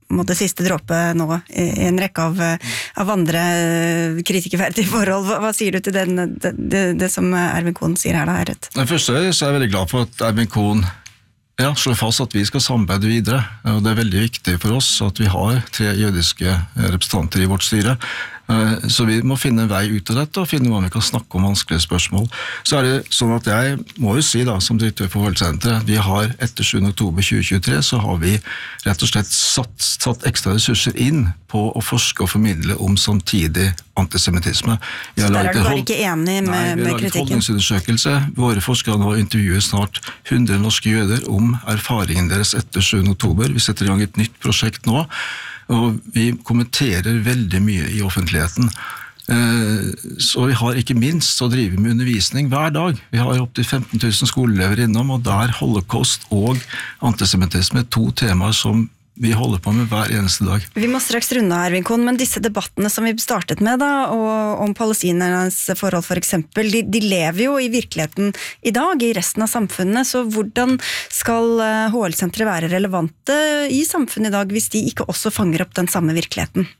Speaker 9: måte, siste dråpe nå i en rekke av, av andre kritikerferdige forhold. Hva, hva sier du til den, det, det, det som Ervin Kohn sier her da, Herret?
Speaker 14: Det første så er jeg veldig glad for at Ervin Kohn ja, slår fast at vi skal samarbeide videre, og det er veldig viktig for oss at vi har tre jødiske representanter i vårt styre, så vi må finne en vei ut av dette og finne hvordan vi kan snakke om vanskelige spørsmål. Så er det sånn at jeg må jo si da, som direktør for Hovedssenteret, vi har etter sjuende oktober tjue tjuetre så har vi rett og slett satt, satt ekstra ressurser inn på å forske og formidle om samtidig antisemittisme.
Speaker 9: Så der er du bare ikke enig med,
Speaker 14: Nei,
Speaker 9: med kritikken? Nei, vi har en
Speaker 14: holdningsundersøkelse. Våre forskere nå intervjuer snart hundre norske jøder om erfaringen deres etter sjuende oktober. Vi setter i gang et nytt prosjekt nå, og vi kommenterer veldig mye i offentligheten. Så vi har ikke minst å drive med undervisning hver dag. Vi har opp til femten tusen skoleelever innom, og der holocaust og antisemittisme to temaer som vi holder på med hver eneste dag.
Speaker 9: Vi må straks runde, Ervin Kohn, men disse debattene som vi startet med da, og om palestinernes forhold for eksempel, de, de lever jo i virkeligheten i dag, i resten av samfunnet, så hvordan skal H L-senteret være relevante i samfunnet i dag, hvis de ikke også fanger opp den samme virkeligheten?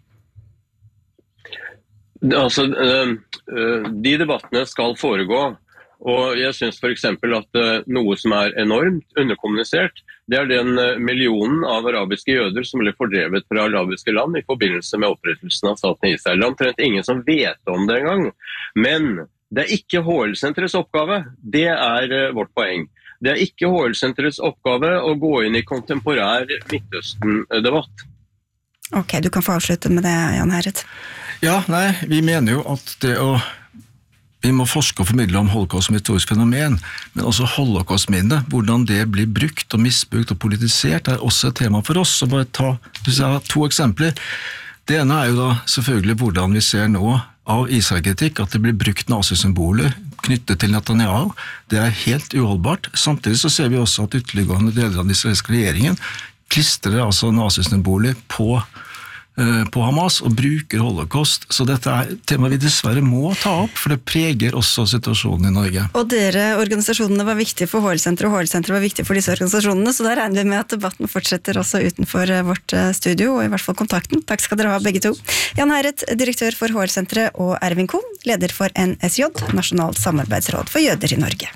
Speaker 13: Altså, de debattene skal foregå, og jeg synes for eksempel at noe som er enormt underkommunisert, det er den millionen av arabiske jøder som ble fordrevet fra arabiske land i forbindelse med opprettelsen av staten Israel. Det er omtrent ingen som vet om det engang. Men det er ikke H L-senterets oppgave. Det er vårt poeng. Det er ikke H L-senterets oppgave å gå inn i kontemporær Midtøsten-debatt.
Speaker 9: Ok, du kan få avslutte med det, Jan Herret.
Speaker 14: Ja, nei, vi mener jo at det å Vi må forske og formidle om holocaust som et historisk fenomen, men også holocaust-minnet, hvordan det blir brukt og misbrukt og politisert, er også et tema for oss. Så bare ta hvis jeg har to eksempler. Det ene er jo da selvfølgelig hvordan vi ser nå av Israel-kritikk at det blir brukt nazisymboler knyttet til Netanyahu. Det er helt uholdbart. Samtidig så ser vi også at ytterliggående deler av den israelske regjeringen klistrer altså nazisymboler på på Hamas og bruker holocaust. Så dette er et tema vi dessverre må ta opp, for det preger også situasjonen i Norge.
Speaker 9: Og dere organisasjonene var viktige for H L-senteret, og H L-senteret var viktige for disse organisasjonene, så da regner vi med at debatten fortsetter også utenfor vårt studio, og i hvert fall kontakten. Takk skal dere ha begge to. Jan Herret, direktør for H L-senteret, og Ervin Kohn, leder for N S J, Nasjonalt samarbeidsråd for jøder i Norge.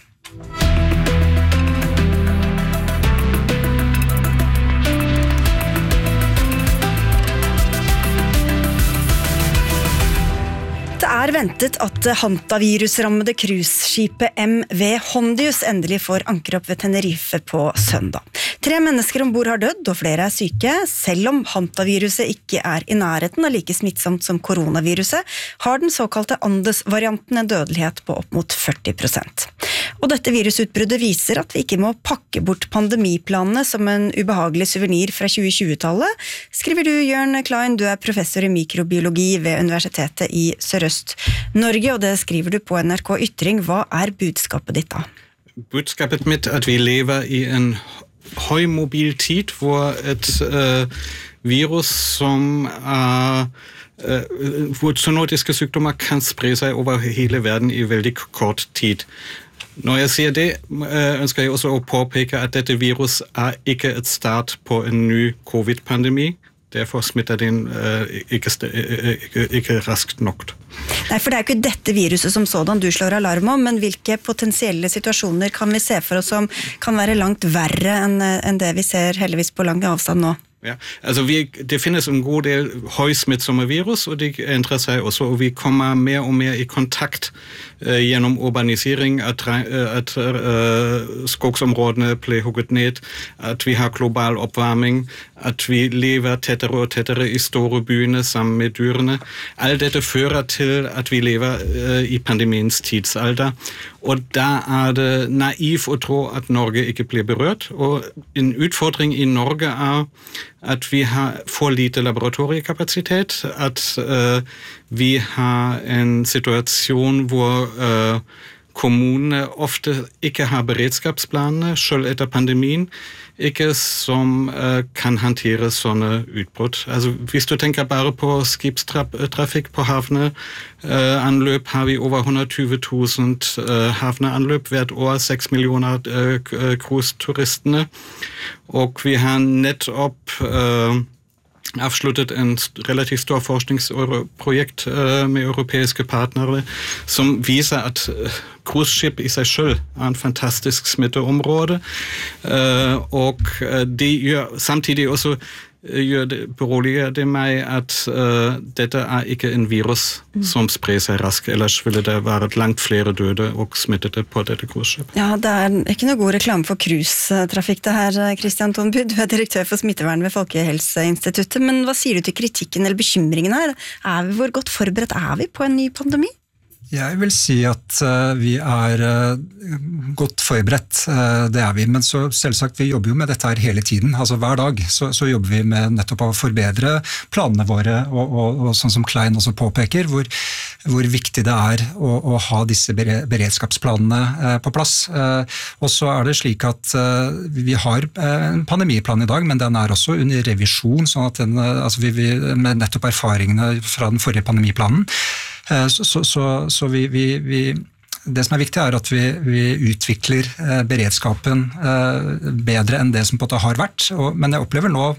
Speaker 9: Det er ventet at hantavirusrammede cruiseskipet M V Hondius endelig får ankre opp ved Tenerife på søndag. Tre mennesker ombord har dødd, og flere er syke. Selv om hantaviruset ikke er i nærheten av like smittsomt som koronaviruset, har den såkalte Andes-varianten en dødelighet på opp mot førti prosent. Og dette virusutbruddet viser at vi ikke må pakke bort pandemiplanene som en ubehagelig suvenir fra tjue tjue-tallet, skriver du, Jørn Klein. Du er professor i mikrobiologi ved Universitetet i Sørøst-Norge, og det skriver du på N R K Ytring. Hva er budskapet ditt da?
Speaker 15: Budskapet mitt er at vi lever i en høymobil tid, hvor et uh, virus som er uh, hvor zoonotiske sykdommer kan spre seg over hele verden i veldig kort tid. Når jeg sier det, ønsker jeg også å påpeke at dette virus er ikke et start på en ny covid-pandemi. Derfor smitter den uh, ikke, ikke, ikke raskt nok.
Speaker 9: Nei, for det er jo ikke dette viruset som sådan du slår alarm om, men hvilke potensielle situasjoner kan vi se for oss som kan være langt verre enn, enn det vi ser heldigvis på lang avstand nå?
Speaker 15: Ja, altså vi, det finnes en god del høysmittsomme virus, og de endrer seg også, og vi kommer mer og mer i kontakt uh, gjennom urbanisering, at, uh, at uh, skogsområdene blir hugget ned, at vi har global oppvarming, at vi lever tettere og tettere i store byene sammen med dyrene. Alt dette fører til at vi lever uh, i pandemiens tidsalder, og da er det naiv å tro at Norge ikke blir berørt, og en utfordring i Norge er at vi har for lite laboratoriekapasitet, at uh, vi har en situasjon hvor uh, kommunene ofte ikke har beredskapsplanene, selv etter pandemien, ikke som uh, kan håndtere sånne utbrudd. Altså, hvis du tenker bare på skipstrafikk på havne, uh, anløp har vi over hundre og tjue tusen uh, havneanløp hvert år, seks millioner uh, cruise-turistene, og vi har nettopp uh, avsluttet en relativt stor forskningsprojekt med europeiske partnere som viser at cruiseskip i seg selv er en fantastisk smitteområde, og de gjør samtidig også gjør det, beroliger det meg at uh, dette er ikke en virus mm. som sprer seg raskt, ellers ville det vært langt flere døde og smittede på dette cruiseskipet.
Speaker 9: Ja, det er ikke noe god reklame for cruisetrafikk det her, Christian Tonbu. Du er direktør for smittevern ved Folkehelseinstituttet, men hva sier du til kritikken eller bekymringen her? Er vi, hvor godt forberedt er vi på en ny pandemi?
Speaker 8: Jeg vil si at uh, vi er uh, godt forberedt, uh, det er vi, men så selvsagt vi jobber jo med dette her hele tiden, altså hver dag så, så jobber vi med nettopp å forbedre planene våre, og, og, og sånn som Klein også påpeker, hvor, hvor viktig det er å, å ha disse beredskapsplanene uh, på plass. Uh, og så er det slik at uh, vi har en pandemiplan i dag, men den er også under revisjon, sånn at den, uh, altså vi, vi, med nettopp erfaringene fra den forrige pandemiplanen, Så, så, så, så vi, vi, vi, det som er viktig er at vi, vi utvikler eh, beredskapen eh, bedre enn det som på en måte har vært, og, men jeg opplever nå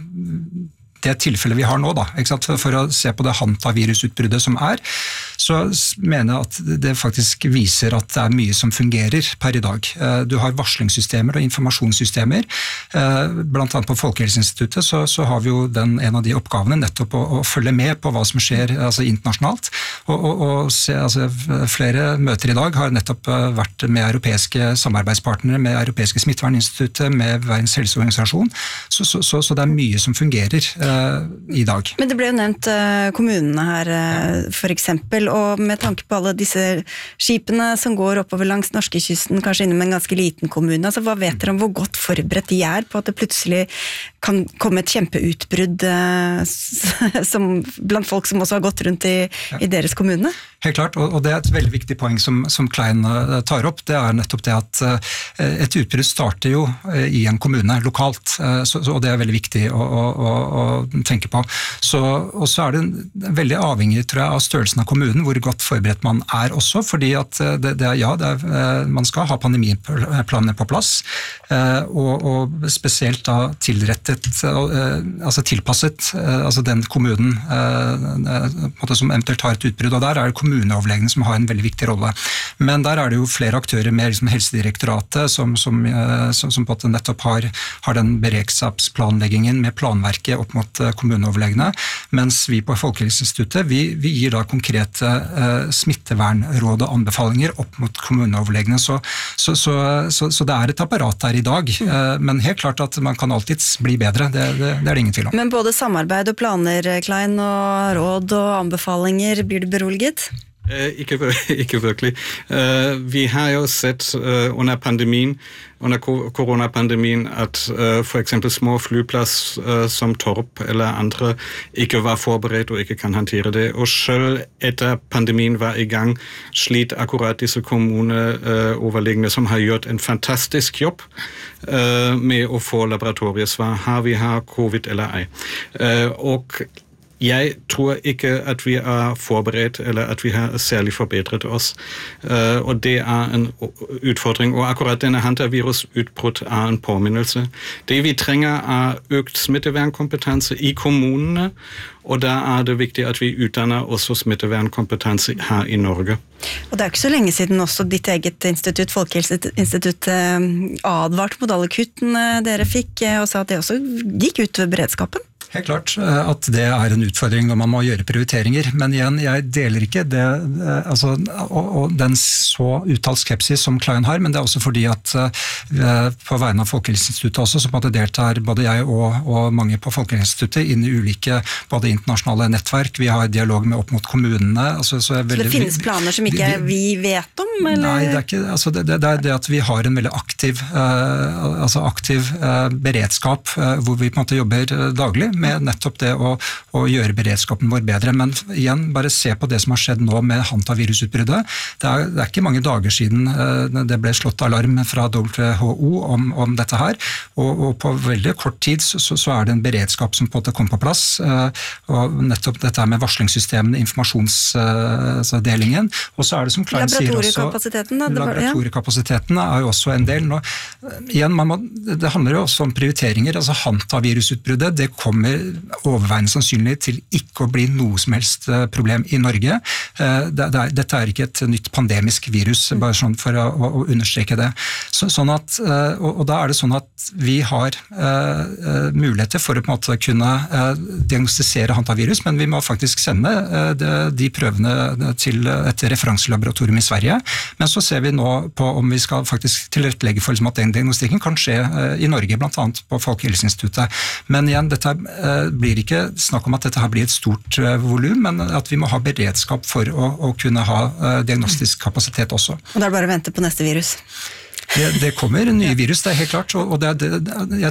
Speaker 8: det tilfellet vi har nå da, ikke sant? For å se på det hantavirusutbruddet som er, så mener jeg at det faktisk viser at det er mye som fungerer per i dag. Du har varslingssystemer og informasjonssystemer, blant annet på Folkehelseinstituttet så, så har vi jo den, en av de oppgavene nettopp å, å følge med på hva som skjer altså internasjonalt, og, og, og se, altså, flere møter i dag har nettopp vært med europeiske samarbeidspartnere, med Europeiske smitteverninstituttet, med Verdens helseorganisasjon, så, så, så, så det er mye som fungerer i dag.
Speaker 9: Men det ble jo nevnt uh, kommunene her, uh, for eksempel, og med tanke på alle disse skipene som går oppover langs norskekysten, kanskje innom en ganske liten kommune, altså hva vet dere om hvor godt forberedt de er på at det plutselig kan komme et kjempeutbrudd uh, som, blant folk som også har gått rundt i, ja. i deres kommune?
Speaker 8: Helt klart, og, og det er et veldig viktig poeng som, som Klein uh, tar opp, det er nettopp det at uh, et utbrudd starter jo uh, i en kommune, lokalt, uh, så, så, og det er veldig viktig å, å, å, å tenke på. Så, og så er det veldig avhengig, tror jeg, av størrelsen av kommunen, hvor godt forberedt man er også, fordi at det, det, ja, det er, man skal ha pandemiplanene på plass, og, og spesielt da tilrettet, altså tilpasset, altså den kommunen som eventuelt har et utbrudd, og der er det kommuneoverlegene som har en veldig viktig rolle. Men der er det jo flere aktører med liksom Helsedirektoratet, som, som, som, som på en måte nettopp har, har den beredskapsplanleggingen med planverket opp mot kommuneoverlegene, mens vi på Folkehelseinstituttet, vi, vi gir da konkrete uh, smittevernråd og anbefalinger opp mot kommuneoverlegene, så, så, så, så, så det er et apparat der i dag, uh, men helt klart at man kan alltid bli bedre, det, det, det er det ingen tvil om.
Speaker 9: Men både samarbeid og planer, Klein, og råd og anbefalinger, blir du beroliget?
Speaker 15: Eh, ikke, ikke virkelig. Eh, vi har jo sett eh, under pandemien, under koronapandemien, at eh, for eksempel små flyplass eh, som Torp eller andre ikke var forberedt og ikke kan håndtere det. Og selv etter pandemien var i gang, slit akkurat disse kommuneoverlegene som har gjort en fantastisk jobb eh, med å få laboratoriesvar. Har vi har covid eller ei? Eh, og Jeg tror ikke at vi er forberedt, eller at vi har særlig forbedret oss. Uh, og det er en utfordring. Og akkurat denne hantavirusutbrudd er en påminnelse. Det vi trenger er økt smittevernkompetanse i kommunene, og da er det viktig at vi utdanner også smittevernkompetanse her i Norge.
Speaker 9: Og det er ikke så lenge siden også ditt eget institutt, Folkehelseinstituttet, advart mot alle kuttene dere fikk, og sa at det også gikk ut ved beredskapen.
Speaker 8: Helt klart at det er en utfordring når man må gjøre prioriteringer, men igjen, jeg deler ikke det, altså, og, og den så uttalt skepsis som Klein har, men det er også fordi at uh, på vegne av Folkehelseinstituttet også, så måtte deltar både jeg og, og mange på Folkehelseinstituttet inn i ulike, både internasjonale nettverk, vi har dialog med opp mot kommunene. Altså, så, veldig,
Speaker 9: så det finnes planer som ikke vi, vi vet om? Eller?
Speaker 8: Nei, det er ikke, altså, det, det, det er det at vi har en veldig aktiv, uh, altså aktiv uh, beredskap, uh, hvor vi på en måte jobber uh, daglig, med nettopp det å, å gjøre beredskapen vår bedre. Men igjen, bare se på det som har skjedd nå med hantavirusutbruddet. Det er, det er ikke mange dager siden uh, det ble slått alarm fra W H O om, om dette her, og, og på veldig kort tid så, så er det en beredskap som på en måte kom på plass, uh, og nettopp dette med varslingssystemene, informasjonsdelingen, uh, og så er det som Klein sier også,
Speaker 9: laboratoriekapasiteten, da,
Speaker 8: laboratoriekapasiteten er jo også en del. Nå, igjen, man må, det handler jo også om prioriteringer, altså hantavirusutbruddet, det kommer overveiende sannsynlig til ikke å bli noe som helst problem i Norge. Det, det, dette er ikke et nytt pandemisk virus, bare sånn for å, å, å understreke det. Så, sånn at, og, og da er det sånn at vi har uh, muligheter for å på en måte kunne uh, diagnostisere hantavirus, men vi må faktisk sende uh, de, de prøvene til et referanselaboratorium i Sverige. Men så ser vi nå på om vi skal faktisk tilrettelegge for liksom, at den diagnostikken kan skje uh, i Norge, blant annet på Folkehelseinstituttet. Men igjen, dette uh, blir ikke snakk om at dette her blir et stort uh, volum, men at vi må ha beredskap for å, å kunne ha uh, diagnostisk kapasitet også.
Speaker 9: Og da er det bare å vente på neste virus.
Speaker 8: Det, det kommer nye virus, det er helt klart, og det, det, jeg